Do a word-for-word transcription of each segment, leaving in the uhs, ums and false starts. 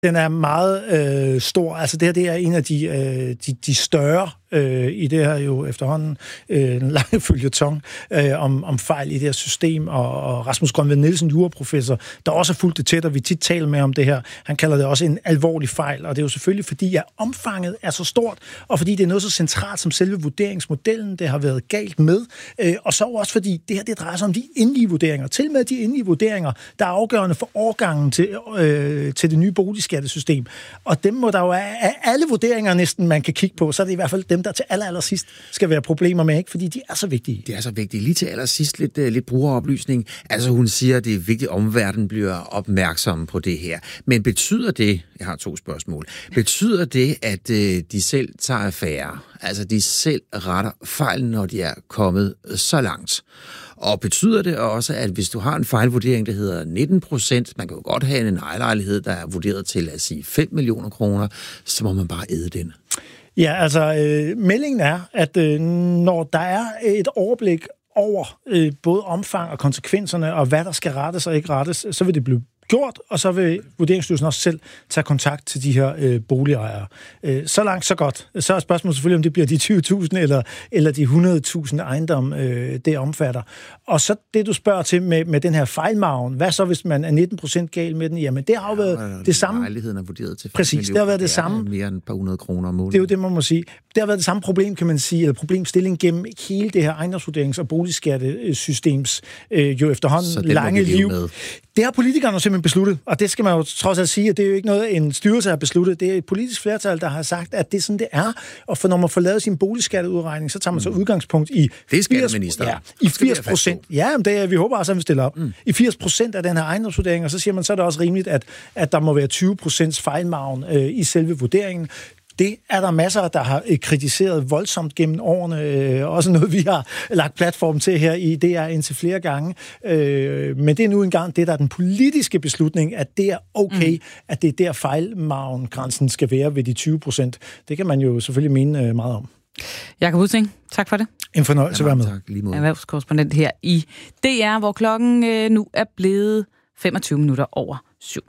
Den er meget øh, stor. Altså det her, det er en af de, øh, de, de større øh, i det her jo efterhånden øh, en lang føljeton øh, om, om fejl i det her system, og, og Rasmus Grønved Nielsen, juraprofessor, der også har fulgt det tæt, og vi tit taler med om det her. Han kalder det også en alvorlig fejl, og det er jo selvfølgelig fordi, at omfanget er så stort, og fordi det er noget så centralt som selve vurderingsmodellen, det har været galt med, øh, og så også fordi det her, det drejer sig om de endelige vurderinger. Til med de endelige vurderinger, der er afgørende for årgangen til, øh, til det nye boligskattesystem. Og dem må der jo af alle vurderinger næsten, man kan kigge på, så er det i hvert fald dem, der til aller, aller sidst skal være problemer med, ikke? Fordi de er så vigtige. Det er så vigtige. Lige til allersidst lidt, lidt brugeroplysning. Altså hun siger, at det er vigtigt, at omverdenen bliver opmærksom på det her. Men betyder det, jeg har to spørgsmål, betyder det, at øh, de selv tager affære? Altså de selv retter fejl, når de er kommet så langt? Og betyder det også, at hvis du har en fejlvurdering, der hedder nitten procent, man kan jo godt have en ejerlejlighed, der er vurderet til, at sige fem millioner kroner, så må man bare æde den. Ja, altså øh, meldingen er, at øh, når der er et overblik over øh, både omfang og konsekvenserne, og hvad der skal rettes og ikke rettes, så vil det blive gjort, og så vil Vurderingsstyrelsen også selv tage kontakt til de her øh, boligejere. Øh, så langt, så godt. Så er spørgsmålet selvfølgelig, om det bliver de tyve tusind eller, eller de hundrede tusind ejendom, øh, det omfatter. Og så det, du spørger til med, med den her fejlmargen, hvad så, hvis man er nitten procent gal med den? Jamen, det har jo været ja, det samme. Lejligheden er vurderet til præcis, det har været det, det samme. Mere end et par hundrede kroner om måneden. Det er jo det, man må sige. Det har været det samme problem, kan man sige, eller problemstilling gennem hele det her ejendomsvurderings- og boligskattesystems øh, jo efterhånden lange liv. Med. Det har politikerne simpelthen besluttet, og det skal man jo trods alt sige, at det er jo ikke noget, en styrelse har besluttet. Det er et politisk flertal, der har sagt, at det er sådan, det er. Og for når man får lavet sin boligskatteudregning, så tager man så udgangspunkt i firs, ja, i firs procent. Ja, det er, vi håber også, at vi stiller op. Mm. I firs procent af den her ejendomsvurdering, og så siger man, så er det også rimeligt, at, at der må være tyve procent fejlmargen øh, i selve vurderingen. Det er der masser, der har kritiseret voldsomt gennem årene. Øh, også noget, vi har lagt platform til her i D R indtil flere gange. Øh, men det er nu engang det, der er den politiske beslutning, at det er okay, mm. at det er der fejlmargengrænsen skal være ved de tyve procent. Det kan man jo selvfølgelig mene øh, meget om. Jakob Ussing, tak for det. En fornøjelse at være med. Tak, lige måde. Erhvervskorrespondent her i D R, hvor klokken øh, nu er blevet femogtyve minutter over syv.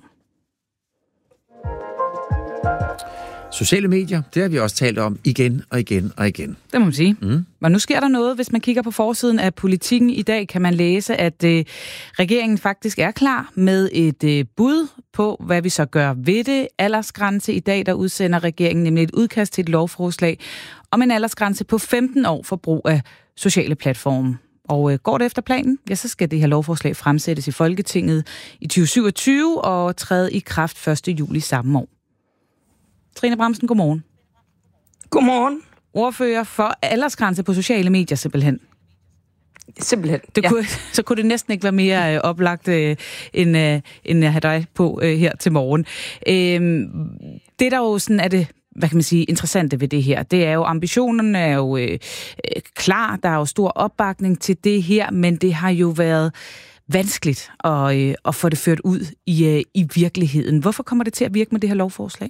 Sociale medier, det har vi også talt om igen og igen og igen. Det må man sige. Mm. Men nu sker der noget. Hvis man kigger på forsiden af Politikken i dag, kan man læse, at øh, regeringen faktisk er klar med et øh, bud på, hvad vi så gør ved det. Aldersgrænse i dag, der udsender regeringen nemlig et udkast til et lovforslag om en aldersgrænse på femten år for brug af sociale platforme. Og øh, går det efter planen, ja, så skal det her lovforslag fremsættes i Folketinget i tyve syvogtyve og træde i kraft første juli samme år. Trine Bramsen, godmorgen. Godmorgen. Ordfører for aldersgrænse på sociale medier, simpelthen. Simpelthen, det ja. kunne, så kunne det næsten ikke være mere øh, oplagt, øh, end, øh, end at have dig på øh, her til morgen. Øh, det, der jo sådan er det, hvad kan man sige, interessante ved det her, det er jo, ambitionerne er jo øh, klar, der er jo stor opbakning til det her, men det har jo været vanskeligt at, øh, at få det ført ud i, øh, i virkeligheden. Hvorfor kommer det til at virke med det her lovforslag?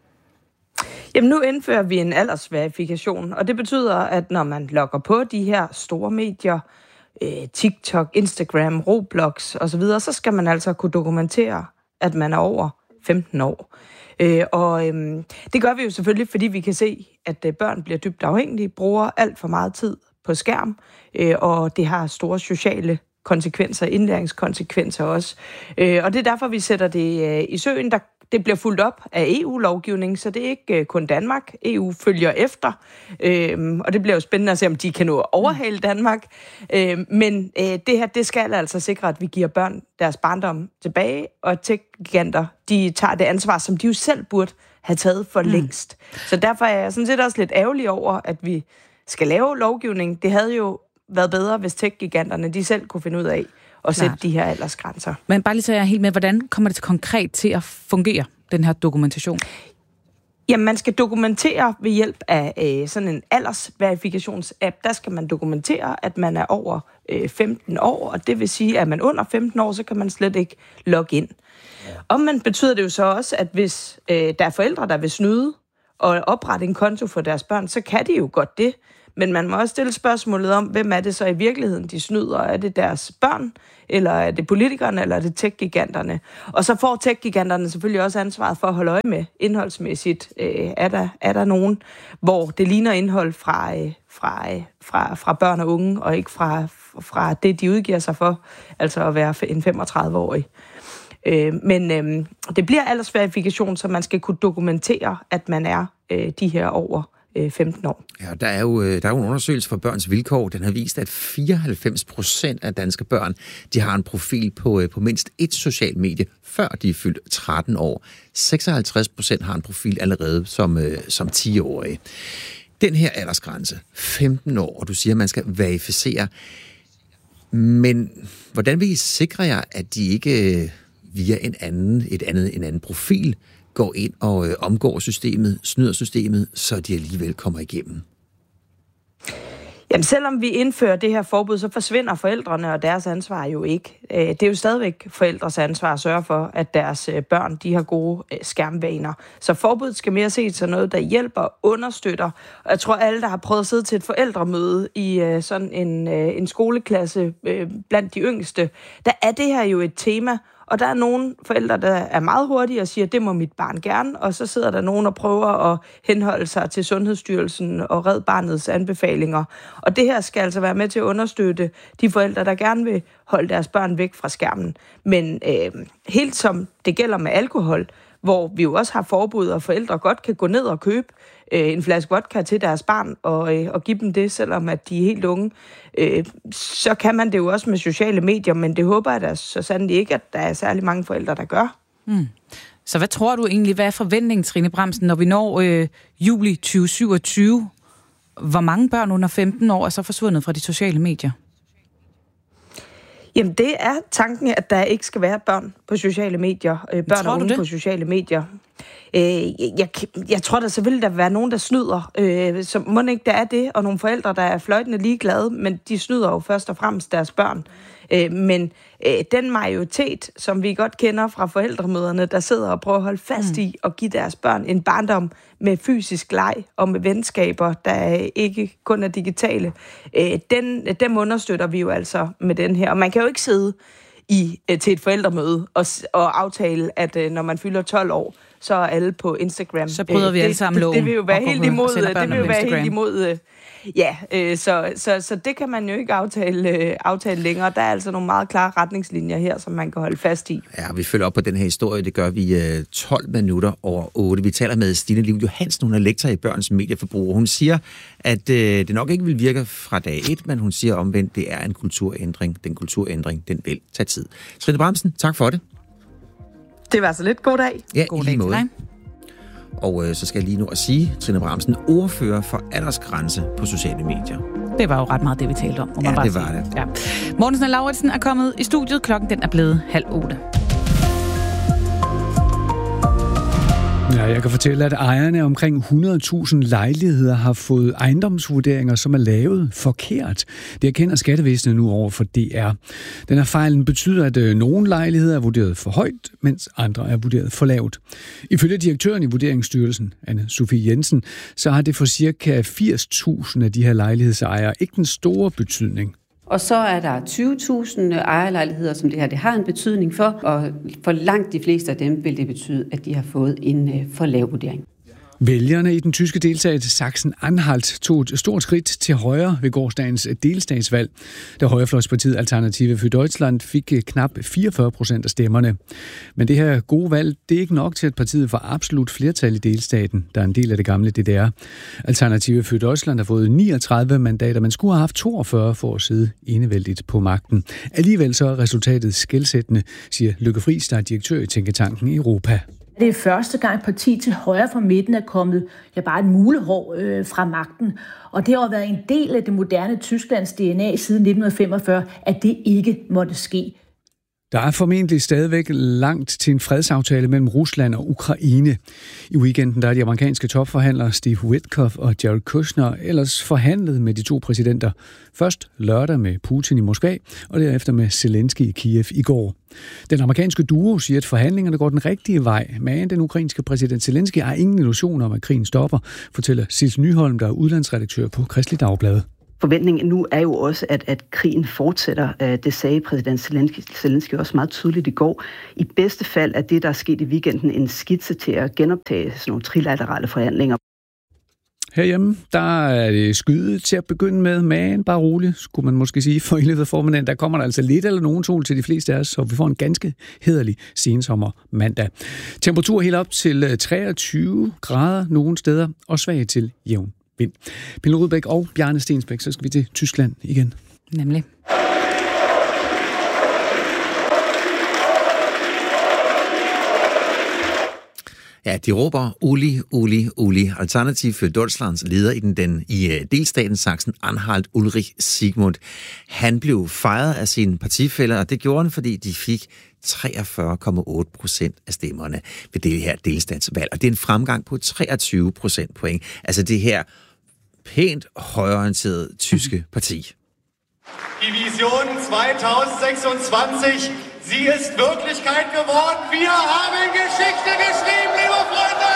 Jamen nu indfører vi en aldersverifikation, og det betyder, at når man logger på de her store medier, øh, TikTok, Instagram, Roblox osv., så skal man altså kunne dokumentere, at man er over femten år. Øh, og øh, det gør vi jo selvfølgelig, fordi vi kan se, at øh, børn bliver dybt afhængige, bruger alt for meget tid på skærm, øh, og det har store sociale konsekvenser, indlæringskonsekvenser også. Øh, og det er derfor, vi sætter det øh, i søen. Der, det bliver fulgt op af E U-lovgivning, så det er ikke øh, kun Danmark. E U følger efter, øh, og det bliver jo spændende at se, om de kan nå at overhale Danmark. Øh, men øh, det her, det skal altså sikre, at vi giver børn deres barndom tilbage, og tech-giganter, de tager det ansvar, som de jo selv burde have taget for mm. længst. Så derfor er jeg sådan set også lidt ærgerlig over, at vi skal lave lovgivning. Det havde jo været bedre, hvis tech-giganterne de selv kunne finde ud af at sætte de her aldersgrænser. Men bare lige så jeg helt med, hvordan kommer det til konkret til at fungere, den her dokumentation? Jamen, man skal dokumentere ved hjælp af øh, sådan en aldersverifikations-app. Der skal man dokumentere, at man er over øh, femten år, og det vil sige, at er man under femten år, så kan man slet ikke logge ind. Ja. Omvendt betyder det jo så også, at hvis øh, der er forældre, der vil snyde og oprette en konto for deres børn, så kan de jo godt det. Men man må også stille spørgsmålet om, hvem er det så i virkeligheden, de snyder? Er det deres børn, eller er det politikerne, eller er det tech-giganterne? Og så får tech-giganterne selvfølgelig også ansvaret for at holde øje med indholdsmæssigt. Øh, er, der, er der nogen, hvor det ligner indhold fra, øh, fra, øh, fra, fra børn og unge, og ikke fra, fra det, de udgiver sig for, altså at være en femogtredive-årig? Øh, men øh, det bliver aldersverifikation, så man skal kunne dokumentere, at man er øh, de her over øh, femten år. Ja, der er, jo, der er jo en undersøgelse for Børns Vilkår. Den har vist, at fireoghalvfems procent af danske børn, de har en profil på, på mindst et socialt medie, før de er fyldt tretten år. seksoghalvtreds procent har en profil allerede som, som ti-årige. Den her aldersgrænse, femten år, og du siger, at man skal verificere. Men hvordan vil I sikre jer, at de ikke via en anden, et andet, en anden profil går ind og øh, omgår systemet, snyder systemet, så de alligevel kommer igennem? Jamen, selvom vi indfører det her forbud, så forsvinder forældrene og deres ansvar jo ikke. Det er jo stadigvæk forældres ansvar at sørge for, at deres børn de har gode skærmvaner. Så forbuddet skal mere ses som noget, der hjælper og understøtter. Og jeg tror, alle, der har prøvet at sidde til et forældremøde i sådan en, en skoleklasse blandt de yngste, der er det her jo et tema. Og der er nogle forældre, der er meget hurtige og siger, det må mit barn gerne, og så sidder der nogen og prøver at henholde sig til Sundhedsstyrelsen og Red Barnets anbefalinger. Og det her skal altså være med til at understøtte de forældre, der gerne vil holde deres børn væk fra skærmen. Men øh, helt som det gælder med alkohol, hvor vi jo også har forbud, og forældre godt kan gå ned og købe øh, en flaske vodka til deres barn og, øh, og give dem det, selvom at de er helt unge. Øh, så kan man det jo også med sociale medier, men det håber jeg da så sandelig ikke, at der er særlig mange forældre, der gør. Mm. Så hvad tror du egentlig, hvad er forventningen, Trine Bramsen, når vi når øh, juli tyve syvogtyve? Hvor mange børn under femten år er så forsvundet fra de sociale medier? Jamen, det er tanken, at der ikke skal være børn på sociale medier. Øh, børn og unge på sociale medier. Øh, jeg, jeg tror, der selvfølgelig der vil være nogen, der snyder. Øh, så må ikke der er det, og nogle forældre, der er fløjtende ligeglade, men de snyder jo først og fremmest deres børn. Øh, men øh, den majoritet, som vi godt kender fra forældremøderne, der sidder og prøver at holde fast i at give deres børn en barndom med fysisk leg og med venskaber, der ikke kun er digitale, øh, den, dem understøtter vi jo altså med den her. Og man kan jo ikke sidde i, til et forældremøde og, og aftale, at når man fylder tolv år, så er alle på Instagram. Så bryder vi det, alle sammen loven. Det, det vil jo være helt imod. Det vil jo være helt imod. Ja, øh, så, så, så det kan man jo ikke aftale, øh, aftale længere. Der er altså nogle meget klare retningslinjer her, som man kan holde fast i. Ja, vi følger op på den her historie. Det gør vi øh, tolv minutter over otte. Vi taler med Stine Liv Johansen, hun er lektor i børns medieforbrug. Hun siger, at øh, det nok ikke vil virke fra dag et, men hun siger omvendt, det er en kulturændring. Den kulturændring, den vil tage tid. Trine Bramsen, tak for det. Det var så lidt. God dag. Ja, God i dag lige måde. Til dig. Og øh, så skal jeg lige nu at sige, Trine Bramsen, ordfører for aldersgrænse på sociale medier. Det var jo ret meget det, vi talte om. Må man ja, bare det var sige. det. Ja. Mortensen og Lauritsen er kommet i studiet. Klokken den er blevet halv otte. Ja, jeg kan fortælle, at ejerne af omkring hundrede tusind lejligheder har fået ejendomsvurderinger, som er lavet forkert. Det erkender Skattevæsenet nu over for D R. Den her fejlen betyder, at nogle lejligheder er vurderet for højt, mens andre er vurderet for lavt. Ifølge direktøren i Vurderingsstyrelsen, Anne-Sophie Jensen, så har det for cirka firs tusind af de her lejlighedsejere ikke den store betydning. Og så er der tyve tusind ejerlejligheder, som det her det har en betydning for, og for langt de fleste af dem vil det betyde, at de har fået en for lav vurdering. Vælgerne i den tyske delstat Sachsen-Anhalt tog et stort skridt til højre ved gårsdagens delstatsvalg, da højrefløjspartiet Alternative für Deutschland fik knap fireogfyrre procent af stemmerne. Men det her gode valg, det er ikke nok til, at partiet får absolut flertal i delstaten, der er en del af det gamle D D R. Alternative für Deutschland har fået niogtredive mandater, men skulle have haft toogfyrre for at sidde enevældigt på magten. Alligevel så er resultatet skelsættende, siger Lykke Friis, der er direktør i Tænketanken Europa. Det er første gang parti til højre for midten er kommet ja, bare et mulehår øh, fra magten. Og det har været en del af det moderne Tysklands D N A siden nitten femogfyrre, at det ikke måtte ske. Der er formentlig stadigvæk langt til en fredsaftale mellem Rusland og Ukraine. I weekenden der er de amerikanske topforhandlere Steve Witkoff og Jared Kushner ellers forhandlet med de to præsidenter. Først lørdag med Putin i Moskva, og derefter med Zelensky i Kiev i går. Den amerikanske duo siger, at forhandlingerne går den rigtige vej, men den ukrainske præsident Zelensky har ingen illusioner om, at krigen stopper, fortæller Sils Nyholm, der er udlandsredaktør på Kristeligt Dagblad. Forventningen nu er jo også, at, at krigen fortsætter. Det sagde præsident Zelensky, Zelensky også meget tydeligt i går. I bedste fald er det, der er sket i weekenden, en skitse til at genoptage sådan nogle trilaterale forhandlinger. Herhjemme, der er det skydet til at begynde med, men bare roligt, skulle man måske sige, for i løbet af formiddagen, der kommer der altså lidt eller nogen sol til de fleste af os, så vi får en ganske hæderlig sensommer mandag. Temperatur helt op til treogtyve grader nogle steder, og svag til jævn vind. Pille Rudbæk og Bjarne Stensbæk, så skal vi til Tyskland igen. Nemlig. Ja, de råber Uli, Uli, Uli. Alternativ für Deutschlands leder i den, den i delstaten Sachsen-Anhalt, Ulrich Siegmund. Han blev fejret af sine partifæller, og det gjorde han, fordi de fik treogfyrre komma otte procent af stemmerne ved det her delstatsvalg. Og det er en fremgang på treogtyve procent point. Altså det her pænt højreorienterede tyske parti. Die Vision zwanzig seksogtyve, sie ist Wirklichkeit geworden. Wir haben Geschichte geschrieben, liebe Freunde!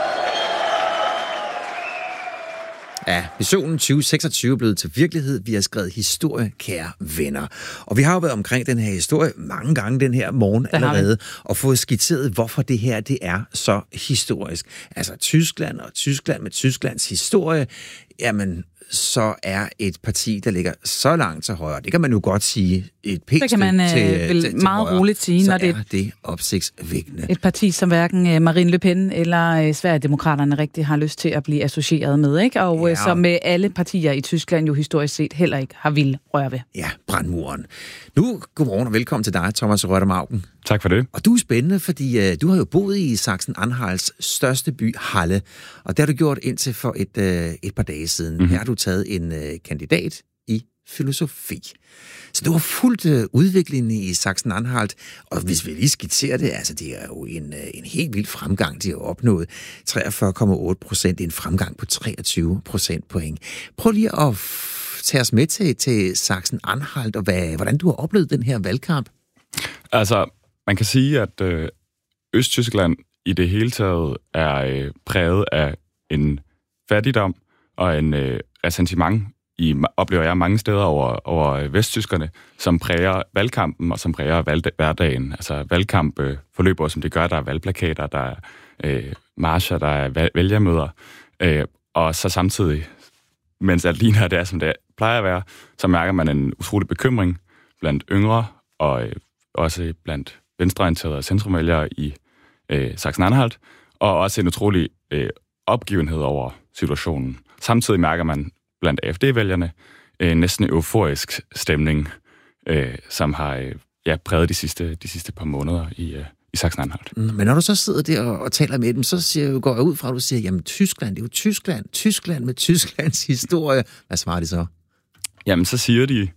Ja, visionen tyve seksogtyve er blevet til virkelighed. Vi har skrevet historie, kære venner. Og vi har jo været omkring den her historie mange gange den her morgen allerede, og fået skitseret, hvorfor det her det er så historisk. Altså Tyskland og Tyskland med Tysklands historie, jamen så er et parti, der ligger så langt til højre. Det kan man jo godt sige et pænt det kan man øh, til, vel til, meget til roligt sige, så når det er det opsigtsvækkende. Et parti, som hverken Marine Le Pen eller Sverigedemokraterne rigtig har lyst til at blive associeret med, ikke? Og ja. Som alle partier i Tyskland jo historisk set heller ikke har ville røre ved. Ja, brandmuren. Nu, godmorgen og velkommen til dig, Thomas Røttermauken. Tak for det. Og du er spændende, fordi uh, du har jo boet i Sachsen-Anhalts største by, Halle. Og det har du gjort indtil for et, uh, et par dage siden. Mm-hmm. Her har du taget en uh, kandidat i filosofi. Så du har fulgt uh, udviklingen i Sachsen-Anhalt, og hvis vi lige skitserer det, altså det er jo en, uh, en helt vild fremgang, de har opnået. treogfyrre komma otte procent, en fremgang på treogtyve procent point. Prøv lige at f- tage os med til, til Sachsen-Anhalt, og hvad, hvordan du har oplevet den her valgkamp. Altså, man kan sige, at øh, Østtyskland i det hele taget er øh, præget af en fattigdom og en øh, ressentiment, i, oplever jeg mange steder over, over vesttyskerne, som præger valgkampen og som præger valg, hverdagen. Altså valgkamp øh, forløber, som det gør. Der er valgplakater, der er øh, marcher, der er vælgermøder. Øh, og så samtidig, mens alt ligner det er, som det plejer at være, så mærker man en utrolig bekymring blandt yngre og øh, også blandt venstreorienterede centrumvælgere i øh, Sachsen-Anhalt, og også en utrolig øh, opgivenhed over situationen. Samtidig mærker man blandt A F D-vælgerne øh, næsten en euforisk stemning, øh, som har øh, ja, præget de sidste, de sidste par måneder i, øh, i Sachsen-Anhalt. Men når du så sidder der og, og taler med dem, så siger, går jeg ud fra, at du siger, jamen Tyskland, det er jo Tyskland, Tyskland med Tysklands historie. Hvad svarer de så? Jamen, så siger de,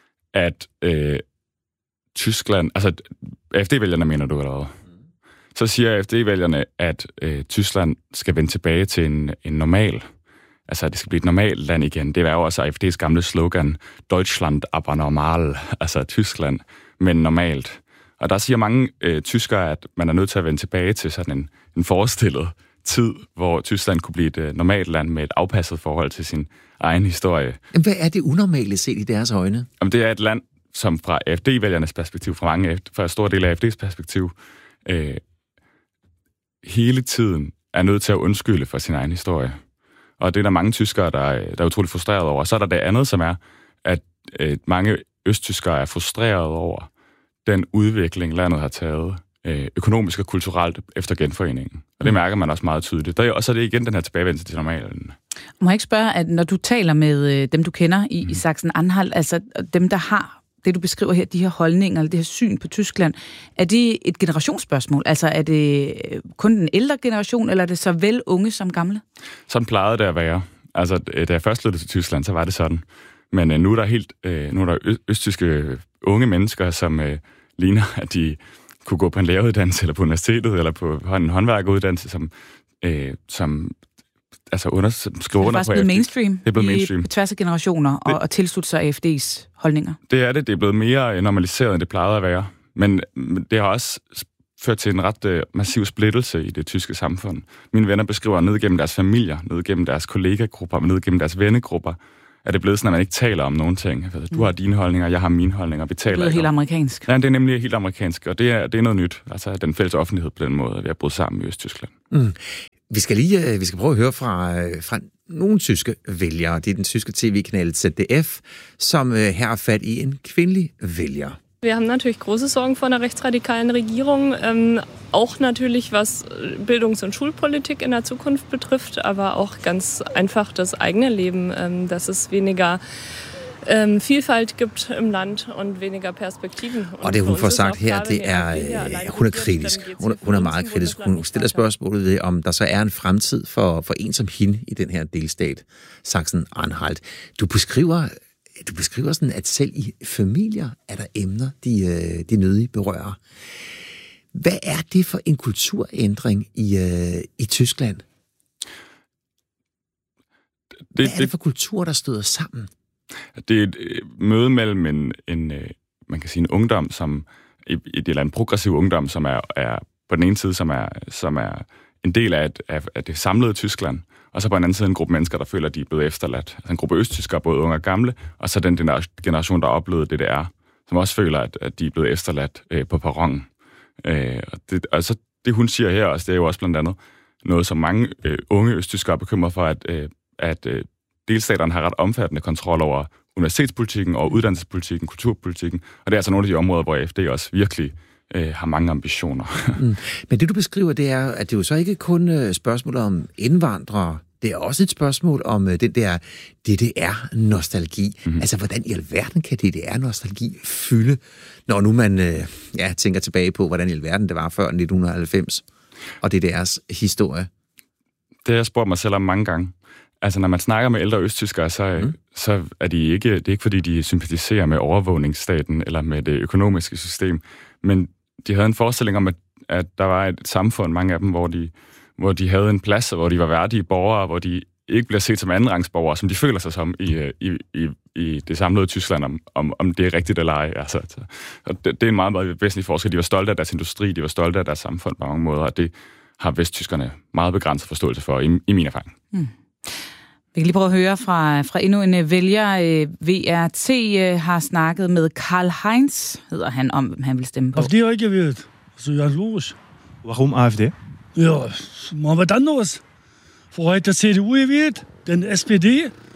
at øh, Tyskland, altså A F D-vælgerne mener du eller hvad? Så siger A F D-vælgerne, at øh, Tyskland skal vende tilbage til en, en normal, altså at det skal blive et normalt land igen. Det er jo også A F D's gamle slogan, Deutschland aber normal, altså Tyskland, men normalt. Og der siger mange øh, tyskere, at man er nødt til at vende tilbage til sådan en, en forestillet tid, hvor Tyskland kunne blive et øh, normalt land med et afpasset forhold til sin egen historie. Hvad er det unormale set i deres øjne? Jamen, det er et land, som fra A F D-vælgernes perspektiv, fra mange fra en stor del af A F D's perspektiv, øh, hele tiden er nødt til at undskylde for sin egen historie. Og det er der mange tyskere, der er, der er utroligt frustreret over. Så er der det andet, som er, at øh, mange østtyskere er frustreret over den udvikling, landet har taget øh, økonomisk og kulturelt efter genforeningen. Og det mærker man også meget tydeligt. Der er, og så er det igen den her tilbagevendelse til normalen. Må jeg ikke spørge, at når du taler med dem, du kender i, mm. i Sachsen-Anhalt, altså dem, der har det, du beskriver her, de her holdninger, eller det her syn på Tyskland, er det et generationsspørgsmål? Altså er det kun den ældre generation, eller er det så vel unge som gamle? Sådan plejede det at være. Altså, da jeg først flyttede til Tyskland, så var det sådan. Men nu er der helt, nu er der østtyske unge mennesker, som ligner, at de kunne gå på en læreruddannelse, eller på universitetet, eller på en håndværkeruddannelse, som, øh, som altså under, skriver under på A F D. Det er mainstream, det er blevet mainstream. I, på tværs af generationer, og, og tilslutte sig A F D's holdninger. Det er det. Det er blevet mere normaliseret, end det plejede at være. Men det har også ført til en ret uh, massiv splittelse i det tyske samfund. Mine venner beskriver ned gennem deres familier, ned gennem deres kollegagrupper, ned gennem deres vennegrupper, at det er blevet sådan, at man ikke taler om nogen ting. Du har dine holdninger, jeg har mine holdninger, vi taler ikke. Det er helt om. amerikansk. Ja, det er nemlig helt amerikansk, og det er, det er noget nyt. Altså den fælles offentlighed på den måde, at vi har brudt sammen i Østtyskland. Mm. Vi skal lige vi skal prøve at høre fra, fra nogle tyske vælgere. Det er den tyske tv-kanal Z D F, som her har fat i en kvindelig vælger. Wir haben natürlich große Sorgen vor einer rechtsradikalen Regierung, ähm, auch natürlich was Bildungs- und Schulpolitik in der Zukunft betrifft, aber auch ganz einfach das eigene Leben, ähm, dass es weniger ähm, Vielfalt gibt im Land und weniger Perspektiven. Og det hun får sagt her, det er, hun er kritisk. Hun, hun er meget kritisk. Hun stiller spørgsmålet ved, om der så er en fremtid for, for en som hende i den her delstat, Sachsen-Anhalt. Du beskriver Du beskriver sådan, at selv i familier er der emner, de, de nødige berører. Hvad er det for en kulturændring i, i Tyskland? Det, Hvad er det for kultur, der støder sammen? Det er et møde mellem en, en man kan sige, en ungdom, som eller en progressiv ungdom, som er, er på den ene side, som er, som er en del af, et, af, af det samlede Tyskland, og så på den anden side en gruppe mennesker, der føler, at de er blevet efterladt. Altså en gruppe østtyskere, både unge og gamle, og så den generation, der har oplevet det, det er, som også føler, at, at de er blevet efterladt øh, på perronen. Øh, og, det, og så det, hun siger her også, det er jo også blandt andet noget, som mange øh, unge østtyskere er bekymret for, at, øh, at øh, delstaterne har ret omfattende kontrol over universitetspolitikken og uddannelsespolitikken, kulturpolitikken, og det er altså nogle af de områder, hvor A F D også virkelig øh, har mange ambitioner. mm. Men det, du beskriver, det er, at det jo så ikke kun øh, spørgsmål om indvandrere, det er også et spørgsmål om øh, den der D D R-nostalgi. Mm-hmm. Altså, hvordan i alverden kan D D R-nostalgi fylde, når nu man øh, ja, tænker tilbage på, hvordan i alverden det var før nitten halvfems, og D D R's historie? Det har jeg spurgt mig selv om mange gange. Altså, når man snakker med ældre østtyskere, så, mm. så er de ikke, det er ikke, fordi de sympatiserer med overvågningsstaten eller med det økonomiske system, men de havde en forestilling om, at, at der var et samfund, mange af dem, hvor de, hvor de havde en plads, hvor de var værdige borgere, hvor de ikke bliver set som andenrangsborgere, som de føler sig som i, i, i, i det samlede Tyskland, om, om, om det er rigtigt eller ej. Altså, altså, og det, det er en meget, meget væsentlig forskel. De var stolte af deres industri, de var stolte af deres samfund på mange måder, og det har vesttyskerne meget begrænset forståelse for, i, i min erfaring. Mm. Vi kan lige prøve at høre fra, fra endnu en vælger. V R T har snakket med Karl Heinz, hedder han, om hvem han vil stemme på. A F D har ich gewählt. Also ganz logisch. Warum A F D? Ja, machen wir dann los. Vorher hat der C D U gewählt, dann S P D.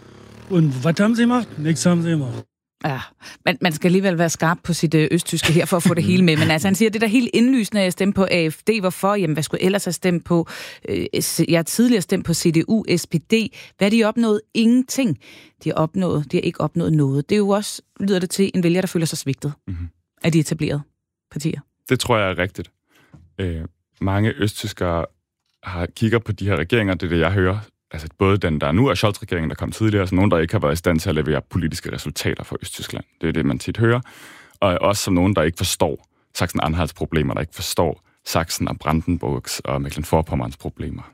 Und was haben sie gemacht? Nichts haben sie gemacht. Ja, man, man skal alligevel være skarp på sit øh, østtyske her for at få det hele med. Men altså, han siger, det er da helt indlysende at stemme på A F D. Hvorfor? Jamen, hvad skulle jeg ellers have stemt på? Øh, jeg har tidligere stemt på C D U, S P D. Hvad har de opnået? Ingenting. De har, opnået, de har ikke opnået noget. Det er jo også, lyder det til, en vælger, der føler sig svigtet mm-hmm. af de etablerede partier. Det tror jeg er rigtigt. Øh, mange østtyskere har kigger på de her regeringer, det er det, jeg hører. Altså både den, der nu er Scholz-regeringen, der kom tidligere, så nogen, der ikke har været i stand til at levere politiske resultater for Østtyskland. Det er det, man tit hører. Og også som nogen, der ikke forstår Sachsen-Anhalts problemer, der ikke forstår Sachsen og Brandenburgs og Mecklenburg-Vorpommerns problemer.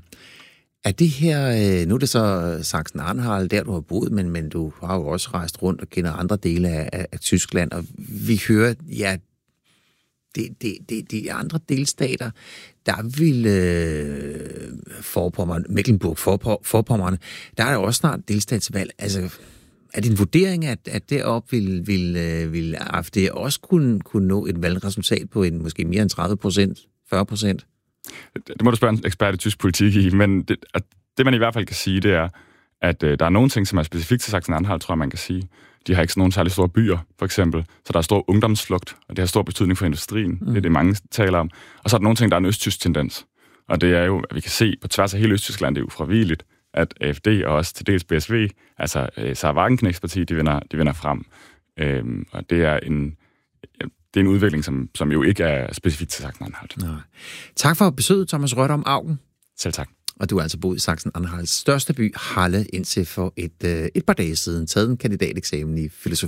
Er det her, nu er det så Sachsen-Anhalt, der du har boet, men, men du har jo også rejst rundt og kender andre dele af, af, af Tyskland, og vi hører, ja, det, det, det, de andre delstater, der vil øh, Vorpommern, Mecklenburg-Vorpommern, der er der også snart delstatsvalg. Altså, er det en vurdering, at, at deroppe vil, vil, vil A F D også kunne, kunne nå et valgresultat på en måske mere end tredive procent, fyrre procent? Det, det må du spørge en ekspert i tysk politik i, men det, at det man i hvert fald kan sige, det er, at øh, der er nogle ting, som er specifikt til Sachsen-Anhalt, tror jeg, man kan sige. De har ikke sådan nogle særlig store byer, for eksempel. Så der er stor ungdomsflugt, og det har stor betydning for industrien. Mm. Det er det, mange taler om. Og så er der nogle ting, der er en østtysk tendens. Og det er jo, at vi kan se på tværs af hele Østtyskland, det er ufravigeligt, at A F D og også til dels B S V, altså Sarah Wagenknechts parti, de vinder, de vinder frem. Øhm, og det er en, det er en udvikling, som, som jo ikke er specifikt til Sachsen-Anhalt. Tak for besøget, Thomas Rørdom Augen. Selv tak. Og du har altså boet i Sachsen-Anhalts største by, Halle, indtil for et, øh, et par dage siden, taget en kandidateksamen i filosofi.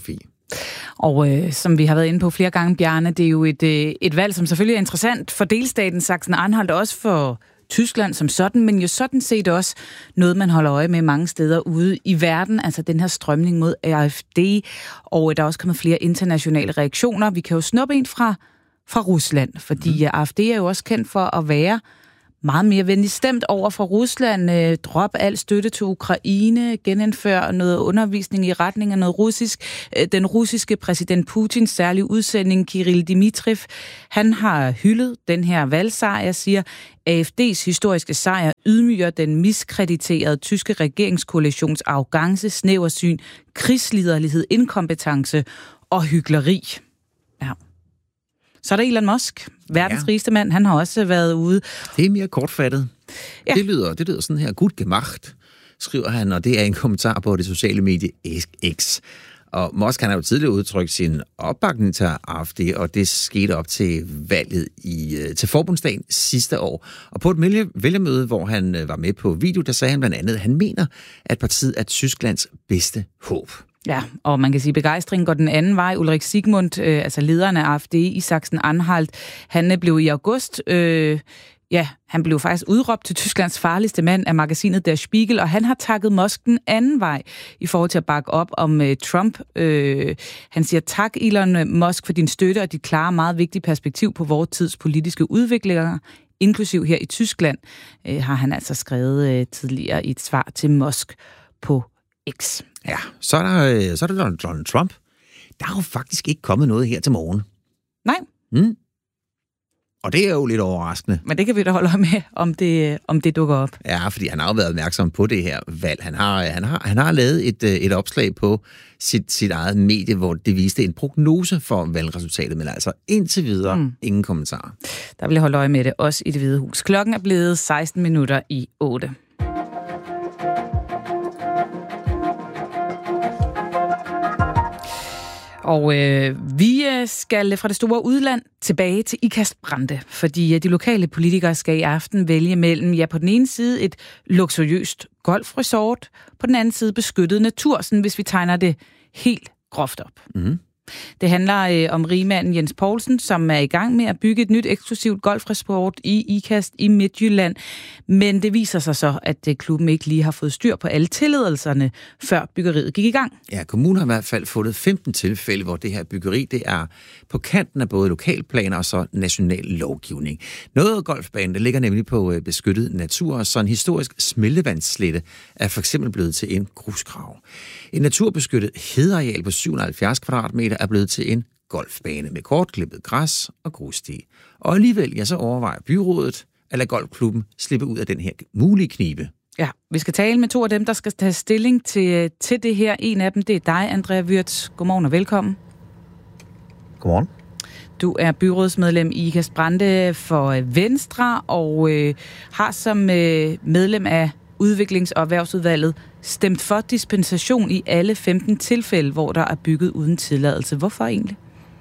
Og øh, som vi har været inde på flere gange, Bjarne, det er jo et, øh, et valg, som selvfølgelig er interessant for delstaten Sachsen-Anhalt, også for Tyskland som sådan, men jo sådan set også noget, man holder øje med mange steder ude i verden, altså den her strømning mod A F D, og der er også kommet flere internationale reaktioner. Vi kan jo snuppe en fra, fra Rusland, fordi mm. A F D er jo også kendt for at være meget mere venligt stemt over for Rusland, øh, drop al støtte til Ukraine, genindfør noget undervisning i retning af noget russisk. Øh, den russiske præsident Putins særlige udsending, Kirill Dmitrijev, han har hyldet den her valgsejr, siger, A F D's historiske sejr ydmyger den miskrediterede tyske regeringskoalitions arrogance, snæversyn, krigsliderlighed, inkompetence og hykleri. Ja. Så er der Elon Musk, verdens ja. rigeste mand. Han har også været ude. Det er mere kortfattet. Ja. Det, lyder, det lyder sådan her, gut gemacht, skriver han, og det er en kommentar på det sociale medie X. Og Musk han har jo tidligere udtrykt sin opbakning til A F D, og det skete op til valget i, til forbundsdagen sidste år. Og på et vælgermøde, hvor han var med på video, der sagde han blandt andet, at han mener, at partiet er Tysklands bedste håb. Ja, og man kan sige, at begejstringen går den anden vej. Ulrik Sigmund, øh, altså lederen af A F D i Sachsen-Anhalt, han blev i august, øh, ja, han blev faktisk udråbt til Tysklands farligste mand af magasinet Der Spiegel, og han har takket Musk den anden vej i forhold til at bakke op om øh, Trump. Øh, han siger, tak Elon Musk for din støtte og dit klare, meget vigtige perspektiv på vores tids politiske udviklinger, inklusiv her i Tyskland, øh, har han altså skrevet øh, tidligere i et svar til Musk på X. Ja, så er der, så er der Donald Trump. Der er jo faktisk ikke kommet noget her til morgen. Nej. Mm. Og det er jo lidt overraskende. Men det kan vi da holde med, om det, om det dukker op. Ja, fordi han har jo været opmærksom på det her valg. Han har, han har, han har lavet et, et opslag på sit, sit eget medie, hvor det viste en prognose for valgresultatet, men altså indtil videre mm. ingen kommentarer. Der vil jeg holde øje med det, også i Det Hvide Hus. Klokken er blevet seksten minutter i otte. Og øh, vi skal fra det store udland tilbage til Ikast-Brande, fordi de lokale politikere skal i aften vælge mellem, ja, på den ene side et luksuriøst golfresort, på den anden side beskyttet natur, sådan hvis vi tegner det helt groft op. Mm. Det handler øh, om rigmanden Jens Poulsen, som er i gang med at bygge et nyt eksklusivt golfresort i Ikast i Midtjylland. Men det viser sig så, at øh, klubben ikke lige har fået styr på alle tilladelserne, før byggeriet gik i gang. Ja, kommunen har i hvert fald fundet femten tilfælde, hvor det her byggeri det er på kanten af både lokalplaner og så national lovgivning. Noget af golfbanen der ligger nemlig på øh, beskyttet natur, så en historisk smeltevandsslette er for eksempel blevet til en grusgrav. En naturbeskyttet hedeareal på syv hundrede og halvfjerds kvadratmeter er blevet til en golfbane med kortklippet græs og grussti. Og alligevel, ja, så overvejer byrådet at lade golfklubben slippe ud af den her mulige knibe. Ja, vi skal tale med to af dem, der skal tage stilling til, til det her. En af dem, det er dig, Andrea Würtz. Godmorgen og velkommen. Godmorgen. Du er byrådsmedlem i Ikast-Brande for Venstre og øh, har som øh, medlem af Udviklings- og Erhvervsudvalget stemt for dispensation i alle femten tilfælde, hvor der er bygget uden tilladelse. Hvorfor egentlig?